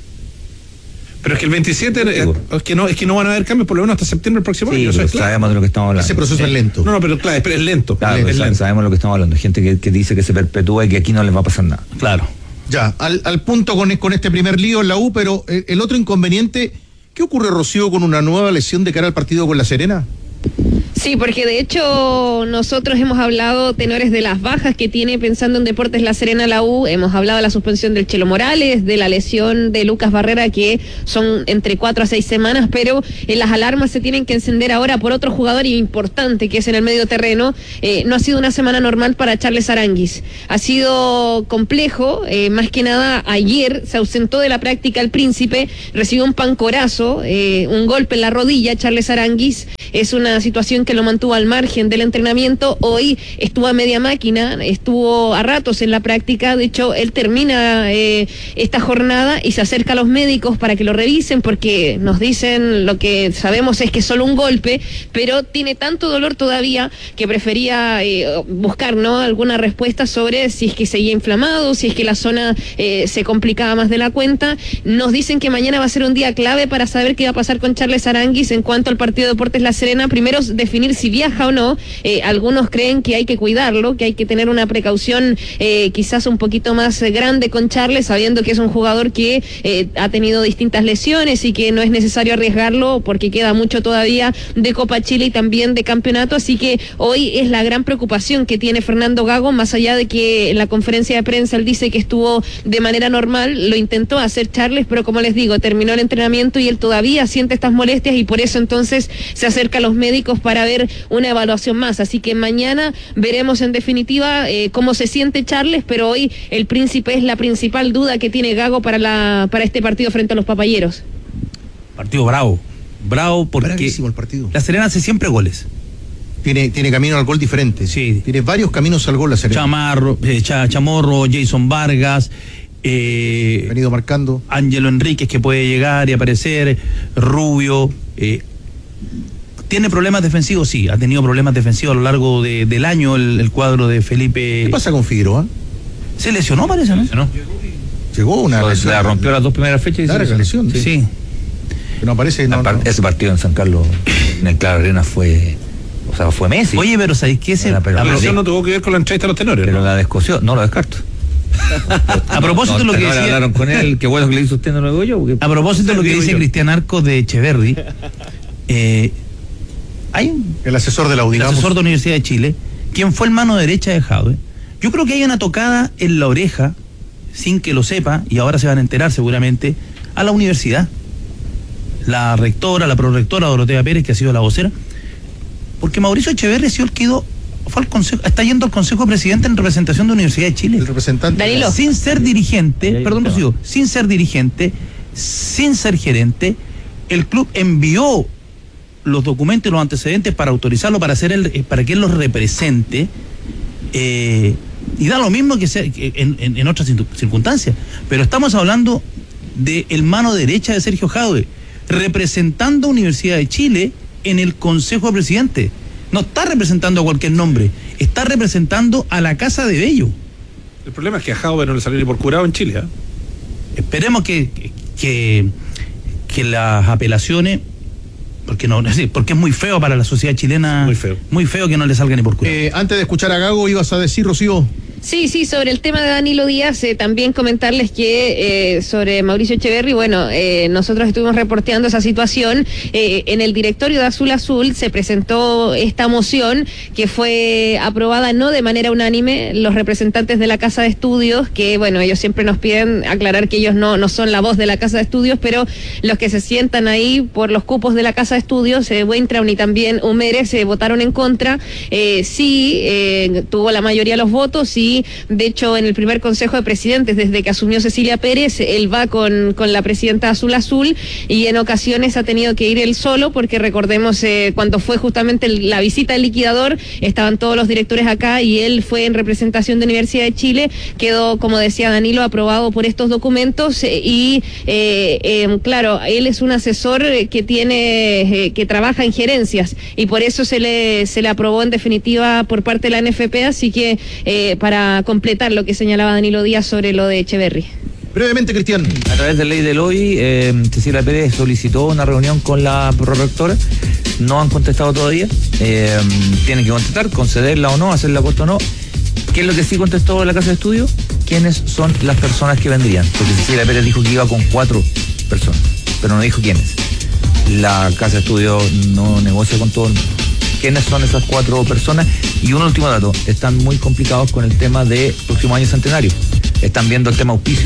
Pero es que el veintisiete, eh, es, que no, es que no van a haber cambios por lo menos hasta septiembre del próximo sí, año. Pero eso es sabemos claro. de lo que estamos hablando. Ese proceso eh, es lento. No, no, pero claro, es, es lento. Claro, es lento. Sabemos de lo que estamos hablando. Gente que, que dice que se perpetúa y que aquí no les va a pasar nada. Claro. Ya, al, al punto con, con este primer lío en la U, pero el, el otro inconveniente, ¿qué ocurre, Rocío, con una nueva lesión de cara al partido con La Serena? Sí, porque de hecho nosotros hemos hablado, tenores, de las bajas que tiene pensando en Deportes La Serena la U, hemos hablado de la suspensión del Chelo Morales, de la lesión de Lucas Barrera, que son entre cuatro a seis semanas, pero eh, las alarmas se tienen que encender ahora por otro jugador importante que es en el medio terreno. Eh, no ha sido una semana normal para Charles Aranguis, ha sido complejo, eh, más que nada ayer se ausentó de la práctica el Príncipe, recibió un pancorazo, eh, un golpe en la rodilla. Charles Aranguis, es una situación que lo mantuvo al margen del entrenamiento. Hoy estuvo a media máquina, estuvo a ratos en la práctica. De hecho, él termina eh, esta jornada y se acerca a los médicos para que lo revisen, porque nos dicen, lo que sabemos es que es solo un golpe, pero tiene tanto dolor todavía que prefería eh, buscar, ¿no?, alguna respuesta sobre si es que seguía inflamado, si es que la zona eh, se complicaba más de la cuenta. Nos dicen que mañana va a ser un día clave para saber qué va a pasar con Charles Aranguis en cuanto al partido de Deportes La Serena. Primero, definir si viaja o no. Eh, algunos creen que hay que cuidarlo, que hay que tener una precaución eh, quizás un poquito más eh, grande con Charles, sabiendo que es un jugador que eh, ha tenido distintas lesiones y que no es necesario arriesgarlo porque queda mucho todavía de Copa Chile y también de campeonato. Así que hoy es la gran preocupación que tiene Fernando Gago, más allá de que en la conferencia de prensa él dice que estuvo de manera normal, lo intentó hacer Charles, pero como les digo, terminó el entrenamiento y él todavía siente estas molestias y por eso entonces se acerca a los médicos para ver una evaluación más. Así que mañana veremos en definitiva eh, cómo se siente Charles, pero hoy el Príncipe es la principal duda que tiene Gago para, la, para este partido frente a los Papayeros. Partido bravo, bravo porque bravísimo el partido. La Serena hace siempre goles. Tiene, tiene camino al gol diferente. Sí. Tiene varios caminos al gol la Serena. Chamarro, eh, Ch Chamorro, Jason Vargas, eh, venido marcando. Ángelo Enríquez, que puede llegar y aparecer, Rubio. Eh, ¿Tiene problemas defensivos? Sí, ha tenido problemas defensivos a lo largo de, del año el, el cuadro de Felipe. ¿Qué pasa con Figueroa? Se lesionó, parece, ¿no? ¿No? Llegó una lesión. La rompió las dos primeras fechas y larga se lesión. Sí. sí. No aparece. No, no. Ese partido en San Carlos, en el Claro Arena, fue. O sea, fue Messi. Oye, pero ¿sabéis qué es? La lesión no tuvo que ver con la entrevista de los tenores. Pero ¿no? la descoció, no lo descarto. A propósito de lo que decía. Hablaron con él, qué bueno que le hizo usted, no lo digo yo. Porque... A propósito de lo que dice yo. Cristian Arcos de Echeverri, eh, hay un, el asesor de la U D, el asesor de la Universidad de Chile, quien fue el mano derecha de Jadwe. Yo creo que hay una tocada en la oreja, sin que lo sepa, y ahora se van a enterar seguramente, a la universidad. La rectora, la prorectora Dorotea Pérez, que ha sido la vocera, porque Mauricio Echeverri ha sido el que ido, fue al consejo, está yendo al Consejo de Presidente en representación de la Universidad de Chile. El representante. Danilo. Sin ser dirigente, perdón, Rocío, sin ser dirigente, sin ser gerente, el club envió los documentos y los antecedentes para autorizarlo, para hacer el, para que él los represente, eh, y da lo mismo que sea en, en, en otras circunstancias, pero estamos hablando de el mano derecha de Sergio Jadwe, representando a Universidad de Chile en el Consejo de Presidente. No está representando a cualquier nombre, está representando a la Casa de Bello. El problema es que a Jadwe no le salió ni por curado en Chile, ¿eh? Esperemos que, que, que las apelaciones, porque no, porque es muy feo para la sociedad chilena, muy feo, muy feo que no le salga ni por curado. Eh, antes de escuchar a Gago, ibas a decir, Rocío. Sí, sí, sobre el tema de Danilo Díaz, eh, también comentarles que eh, sobre Mauricio Echeverri, bueno, eh, nosotros estuvimos reporteando esa situación. Eh, en el directorio de Azul Azul se presentó esta moción que fue aprobada no de manera unánime. Los representantes de la Casa de Estudios, que bueno, ellos siempre nos piden aclarar que ellos no, no son la voz de la Casa de Estudios, pero los que se sientan ahí por los cupos de la Casa de Estudios, eh, Weintraub y también Humérez, se eh, votaron en contra. Eh, sí, eh, tuvo la mayoría de los votos, sí. De hecho, en el primer Consejo de Presidentes, desde que asumió Cecilia Pérez, él va con, con la presidenta Azul Azul, y en ocasiones ha tenido que ir él solo, porque recordemos eh, cuando fue justamente el, la visita del liquidador, estaban todos los directores acá y él fue en representación de Universidad de Chile. Quedó, como decía Danilo, aprobado por estos documentos eh, y eh, eh, claro, él es un asesor que tiene eh, que trabaja en gerencias y por eso se le, se le aprobó en definitiva por parte de la N F P, así que eh, para completar lo que señalaba Danilo Díaz sobre lo de Echeverri. Brevemente, Cristian. A través de ley del hoy, eh, Cecilia Pérez solicitó una reunión con la prorectora. No han contestado todavía. Eh, tienen que contestar, concederla o no, hacerla costo o no. ¿Qué es lo que sí contestó la Casa de Estudio? ¿Quiénes son las personas que vendrían? Porque Cecilia Pérez dijo que iba con cuatro personas, pero no dijo quiénes. La Casa de Estudio no negocia con todo el mundo. quiénes son esas cuatro personas. Y un último dato, están muy complicados con el tema de próximo año centenario. Están viendo el tema auspicio.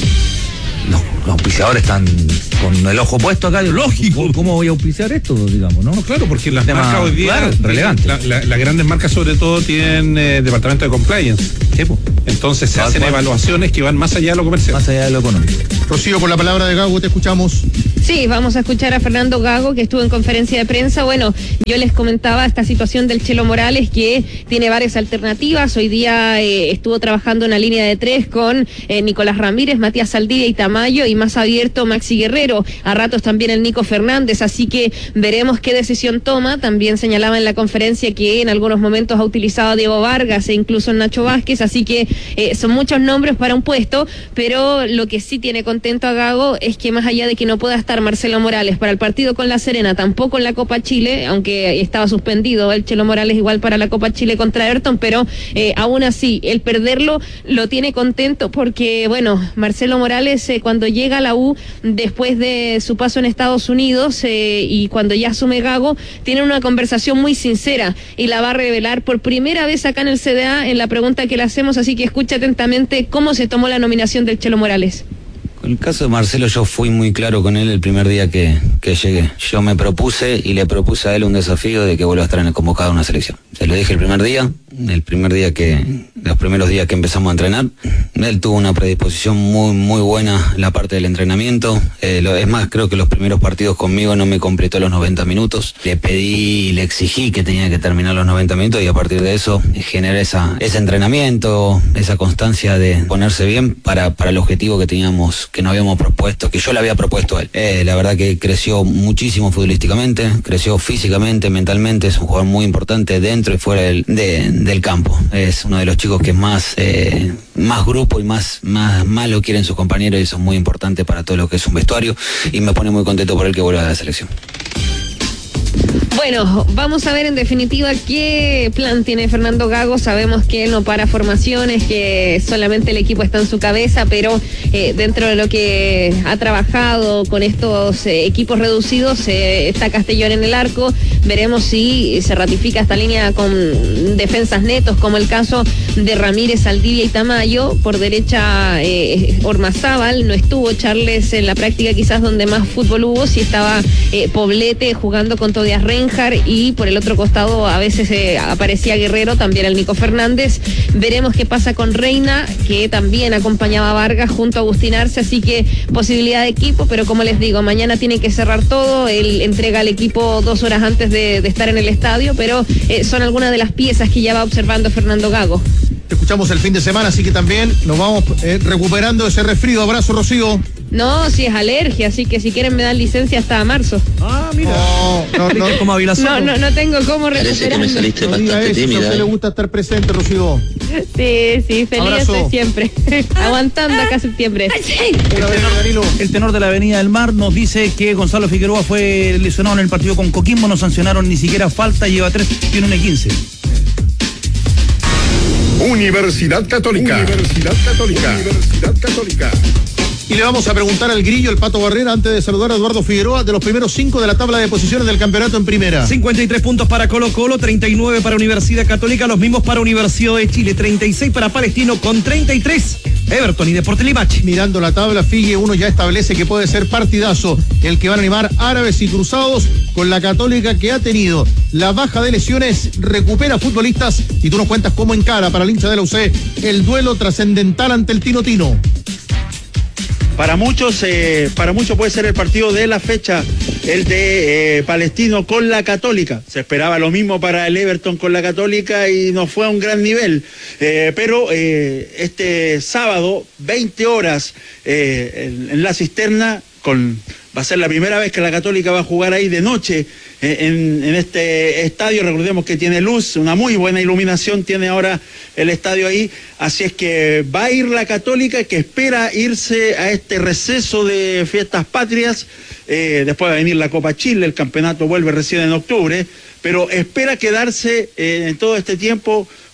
No, los auspiciadores están con el ojo puesto acá. Lógico. ¿Cómo voy a auspiciar esto, digamos, no? No, claro, porque las tema, marcas hoy día, claro, relevante. La, la, las grandes marcas sobre todo tienen eh, departamento de compliance. Sí, pues. Entonces se Tal hacen cual. evaluaciones que van más allá de lo comercial. Más allá de lo económico. Rocío, con la palabra de Gago, te escuchamos. Sí, vamos a escuchar a Fernando Gago, que estuvo en conferencia de prensa. Bueno, yo les comentaba esta situación del Chelo Morales, que tiene varias alternativas. Hoy día eh, estuvo trabajando en la línea de tres con eh, Nicolás Ramírez, Matías Saldivia y Tamayo, y más abierto Maxi Guerrero. A ratos también el Nico Fernández, así que veremos qué decisión toma. También señalaba en la conferencia que en algunos momentos ha utilizado a Diego Vargas e incluso Nacho Vázquez, así que eh, son muchos nombres para un puesto, pero lo que sí tiene contento a Gago es que más allá de que no pueda estar Marcelo Morales para el partido con La Serena, tampoco en la Copa Chile, aunque estaba suspendido el Chelo Morales igual para la Copa Chile contra Everton, pero eh, aún así, el perderlo lo tiene contento porque, bueno, Marcelo Morales eh, cuando llega a la U, después de su paso en Estados Unidos eh, y cuando ya asume Gago, tiene una conversación muy sincera y la va a revelar por primera vez acá en el C D A en la pregunta que le hacemos, así que escucha atentamente cómo se tomó la nominación del Chelo Morales. Con el caso de Marcelo, yo fui muy claro con él el primer día que, que llegué. Yo me propuse y le propuse a él un desafío de que vuelva a estar en el convocado de una selección. Se lo dije el primer día, el primer día que, los primeros días que empezamos a entrenar. Él tuvo una predisposición muy, muy buena en la parte del entrenamiento. Eh, lo, es más, creo que los primeros partidos conmigo no me completó los noventa minutos. Le pedí, le exigí que tenía que terminar los noventa minutos y a partir de eso generar esa, ese entrenamiento, esa constancia de ponerse bien para, para el objetivo que teníamos, que nos habíamos propuesto, que yo le había propuesto a él. Eh, la verdad que creció muchísimo futbolísticamente, creció físicamente, mentalmente, es un jugador muy importante dentro y fuera del, de, del campo. Es uno de los chicos que más, eh, más grupo y más, más, más lo quieren sus compañeros y eso es muy importante para todo lo que es un vestuario y me pone muy contento por él que vuelva a la selección. Bueno, vamos a ver en definitiva qué plan tiene Fernando Gago. Sabemos que él no para formaciones, que solamente el equipo está en su cabeza, pero eh, dentro de lo que ha trabajado con estos eh, equipos reducidos, eh, está Castellón en el arco. Veremos si se ratifica esta línea con defensas netos, como el caso de Ramírez, Saldivia y Tamayo. Por derecha, eh, Ormazábal, no estuvo Charles en la práctica quizás donde más fútbol hubo, si estaba eh, Poblete jugando con Tobias Reinhardt, y por el otro costado a veces eh, aparecía Guerrero, también el Nico Fernández. Veremos qué pasa con Reina, que también acompañaba a Vargas junto a Agustín Arce, así que posibilidad de equipo, pero como les digo, mañana tiene que cerrar todo. Él entrega al equipo dos horas antes de, de estar en el estadio, pero eh, son algunas de las piezas que ya va observando Fernando Gago. Te escuchamos el fin de semana, así que también nos vamos eh, recuperando ese resfrío. Abrazo, Rocío. No, si es alergia, así que si quieren me dan licencia hasta marzo. Ah, mira. No, no, no. Como no, no, no tengo cómo recuperar. Parece que me saliste No diga bastante eso, tímida. a usted le gusta estar presente, Rocío. Sí, sí, feliz Abrazo. estoy siempre. Aguantando acá septiembre. Una vez, Danilo. El tenor de la Avenida del Mar nos dice que Gonzalo Figueroa fue lesionado en el partido con Coquimbo, no sancionaron ni siquiera falta, lleva tres, tiene una quince. Universidad Católica. Universidad Católica. Universidad Católica. Y le vamos a preguntar al Grillo, el Pato Barrera, antes de saludar a Eduardo Figueroa, de los primeros cinco de la tabla de posiciones del campeonato en primera. cincuenta y tres puntos para Colo Colo, treinta y nueve para Universidad Católica, los mismos para Universidad de Chile, treinta y seis para Palestino con treinta y tres, Everton y Deportes Limache. Mirando la tabla, Figue, uno ya establece que puede ser partidazo el que van a animar Árabes y Cruzados con la Católica, que ha tenido la baja de lesiones, recupera futbolistas y tú nos cuentas cómo encara para el hincha de la U C el duelo trascendental ante el Tino Tino. Para muchos, eh, para muchos puede ser el partido de la fecha, el de eh, Palestino con la Católica. Se esperaba lo mismo para el Everton con la Católica y no fue a un gran nivel. Eh, pero eh, este sábado, veinte horas eh, en, en la Cisterna, con, va a ser la primera vez que la Católica va a jugar ahí de noche eh, en, en este estadio. Recordemos que tiene luz, una muy buena iluminación tiene ahora el estadio ahí. Así es que va a ir la Católica, que espera irse a este receso de fiestas patrias. Eh, después va a venir la Copa Chile, el campeonato vuelve recién en octubre, pero espera quedarse eh, en todo este tiempo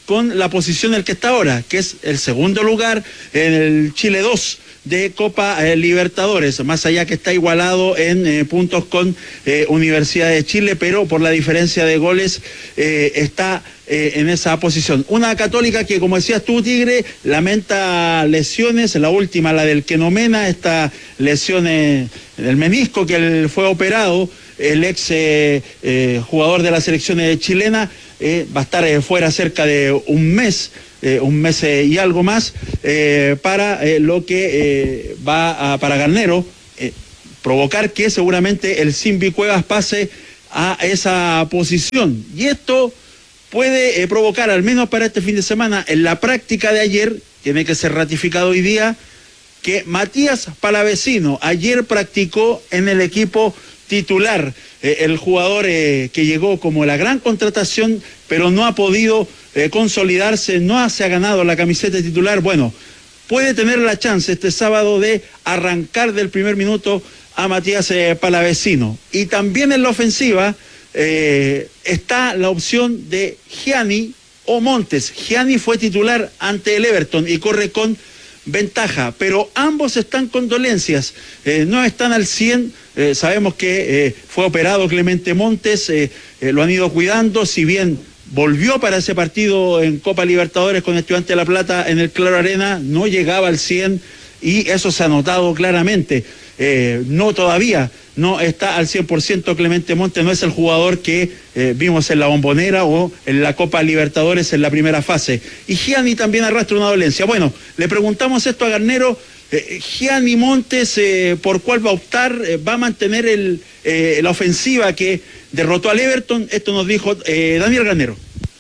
con la posición en el que está ahora, que es el segundo lugar en el Chile dos de Copa eh, Libertadores, más allá que está igualado en eh, puntos con eh, Universidad de Chile, pero por la diferencia de goles eh, está eh, en esa posición. Una Católica que, como decías tú, Tigre, lamenta lesiones, la última, la del Kenomena, esta lesión eh, del menisco que él fue operado, el ex eh, eh, jugador de la selección chilena, eh, va a estar eh, fuera cerca de un mes, Eh, un mes eh, y algo más eh, para eh, lo que eh, va a, para Garnero, eh, provocar que seguramente el Simbi Cuevas pase a esa posición. Y esto puede eh, provocar, al menos para este fin de semana, en la práctica de ayer, tiene que ser ratificado hoy día, que Matías Palavecino ayer practicó en el equipo titular, eh, el jugador eh, que llegó como la gran contratación, pero no ha podido eh, consolidarse, no se ha ganado la camiseta titular. Bueno, puede tener la chance este sábado de arrancar del primer minuto a Matías eh, Palavecino. Y también en la ofensiva eh, está la opción de Gianni o Montes. Gianni fue titular ante el Everton y corre con ventaja, pero ambos están con dolencias, eh, no están al cien. Eh, sabemos que eh, fue operado Clemente Montes, eh, eh, lo han ido cuidando, si bien volvió para ese partido en Copa Libertadores con Estudiantes de La Plata en el Claro Arena, no llegaba al cien y eso se ha notado claramente. Eh, no todavía no está al cien por ciento Clemente Montes, no es el jugador que eh, vimos en la Bombonera o en la Copa Libertadores en la primera fase. Y Gianni también arrastra una dolencia. Bueno, le preguntamos esto a Garnero, eh, Gianni Montes, eh, ¿por cuál va a optar? Eh, ¿Va a mantener el, eh, la ofensiva que derrotó al Everton? Esto nos dijo eh, Daniel Garnero.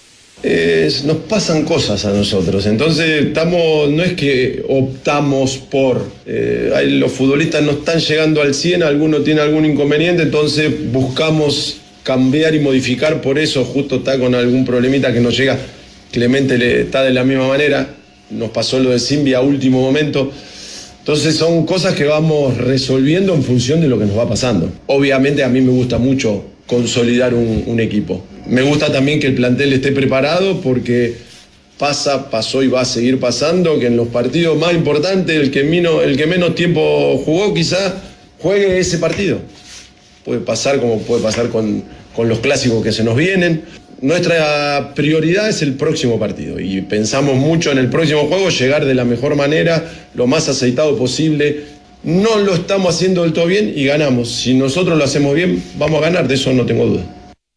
Eh, nos pasan cosas a nosotros, entonces estamos, no es que optamos por, eh, ahí los futbolistas no están llegando al cien, alguno tiene algún inconveniente, entonces buscamos cambiar y modificar, por eso justo está con algún problemita que no llega. Clemente le está de la misma manera, nos pasó lo de Simbi a último momento, entonces son cosas que vamos resolviendo en función de lo que nos va pasando. Obviamente a mí me gusta mucho consolidar un, un equipo. Me gusta también que el plantel esté preparado porque pasa, pasó y va a seguir pasando, que en los partidos más importantes el que menos, el que menos tiempo jugó quizá juegue ese partido. Puede pasar como puede pasar con, con los clásicos que se nos vienen. Nuestra prioridad es el próximo partido y pensamos mucho en el próximo juego, llegar de la mejor manera, lo más aceitado posible. No lo estamos haciendo del todo bien y ganamos. Si nosotros lo hacemos bien, vamos a ganar, de eso no tengo duda.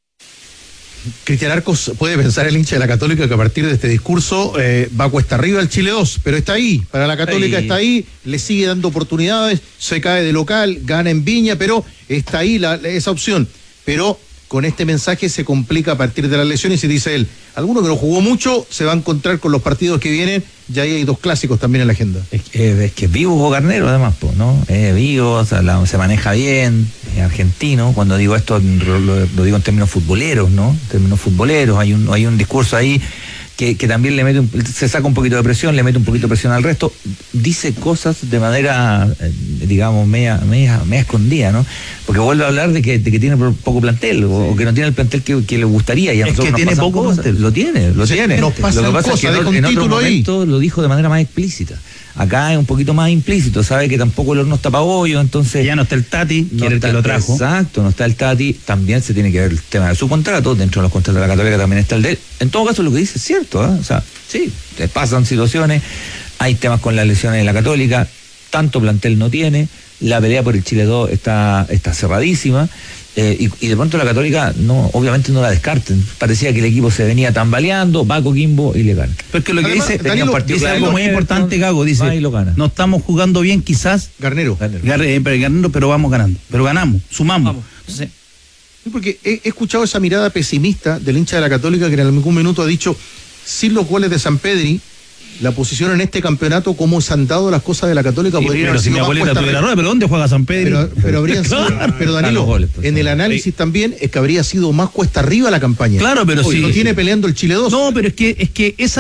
Cristian Arcos, puede pensar el hincha de la Católica que a partir de este discurso eh, va cuesta arriba el Chile dos, pero está ahí, para la Católica ahí. Está ahí, le sigue dando oportunidades, se cae de local, gana en Viña, pero está ahí la, esa opción. Pero con este mensaje se complica a partir de las lesiones y dice él, alguno que no jugó mucho se va a encontrar con los partidos que vienen, ya ahí hay dos clásicos también en la agenda. Es que es que vivo o Garnero además, ¿no? Es vivo, o sea, la, se maneja bien, es argentino. Cuando digo esto lo, lo digo en términos futboleros, ¿no? En términos futboleros, hay un, hay un discurso ahí que, que también le mete un, se saca un poquito de presión, le mete un poquito de presión al resto, dice cosas de manera, eh, digamos, media, media, media escondida, ¿no? Porque vuelve a hablar de que, de que tiene poco plantel, o, sí. o que no tiene el plantel que, que le gustaría. Y a es que tiene poco cosas. plantel. Lo tiene, lo sí, tiene. Nos pasa lo que pasa es que en, en otro momento lo dijo de manera más explícita. Acá es un poquito más implícito, sabe que tampoco el horno está pa' bollo, entonces... Ya no está el Tati, no que era el que lo trajo. Exacto, no está el Tati, también se tiene que ver el tema de su contrato, dentro de los contratos de la Católica también está el de él. En todo caso lo que dice es cierto, ¿eh? O sea, sí, te pasan situaciones, hay temas con las lesiones de la Católica, tanto plantel no tiene, la pelea por el Chile dos está, está cerradísima, eh, y, y de pronto la Católica no, obviamente no la descarten. Parecía que el equipo se venía tambaleando, va a Coquimbo y le gana. Porque lo que Además, dice, Danilo, dice dice algo muy importante, Gago, dice, y lo gana. no estamos jugando bien quizás, Garnero, Garnero, Garnero, pero vamos ganando, pero ganamos, sumamos. Vamos. Entonces, sí, porque he, he escuchado esa mirada pesimista del hincha de la Católica que en algún minuto ha dicho, sin los goles de San Pedri, la posición en este campeonato, cómo se han dado las cosas de la Católica, sí, podrían haber sido si más mi abuelita tuviera rueda, pero ¿dónde juega San Pedro? Pero, pero habrían sido, claro. pero Danilo, goles, pues, en el análisis sí. también es que habría sido más cuesta arriba la campaña. Claro, pero si sí. lo tiene peleando el Chile dos. No, pero es que es que esa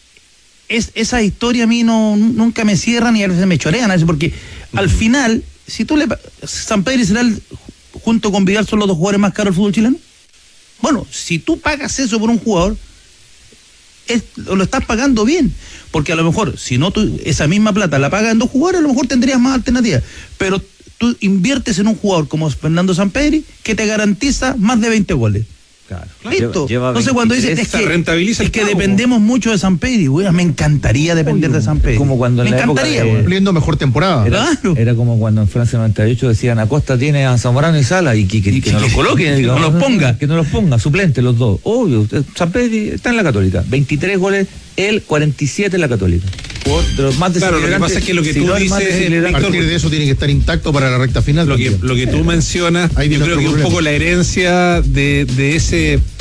es esa historia a mí no nunca me cierran y a veces me chorean, porque uh-huh. al final, si tú le San Pedro será el, junto con Vidal son los dos jugadores más caros del fútbol chileno. Bueno, si tú pagas eso por un jugador, es, lo estás pagando bien. Porque a lo mejor, si no tú esa misma plata la pagas en dos jugadores, a lo mejor tendrías más alternativas. Pero tú inviertes en un jugador como Fernando Sampedri que te garantiza más de veinte goles. Claro. Listo. Lleva, lleva Entonces cuando dices es que, rentabiliza es que dependemos mucho de Sampedri, güey, me encantaría depender de Sampedri. Como cuando en me la encantaría, época de, cumpliendo mejor temporada. Era, claro. Era como cuando en Francia noventa y ocho decían Acosta tiene a Zamorano y Sala y que, que, que no los coloquen, que no los ponga. Que no los ponga, suplente los dos. Obvio, Sampedri está en la Católica. veintitrés goles, él cuarenta y siete en la Católica. De los más claro, lo que pasa es que lo que si tú no dices, a partir de eso tiene que estar intacto para la recta final. Lo que, lo que tú mencionas, Ahí yo creo que problema. un poco la herencia de, de ese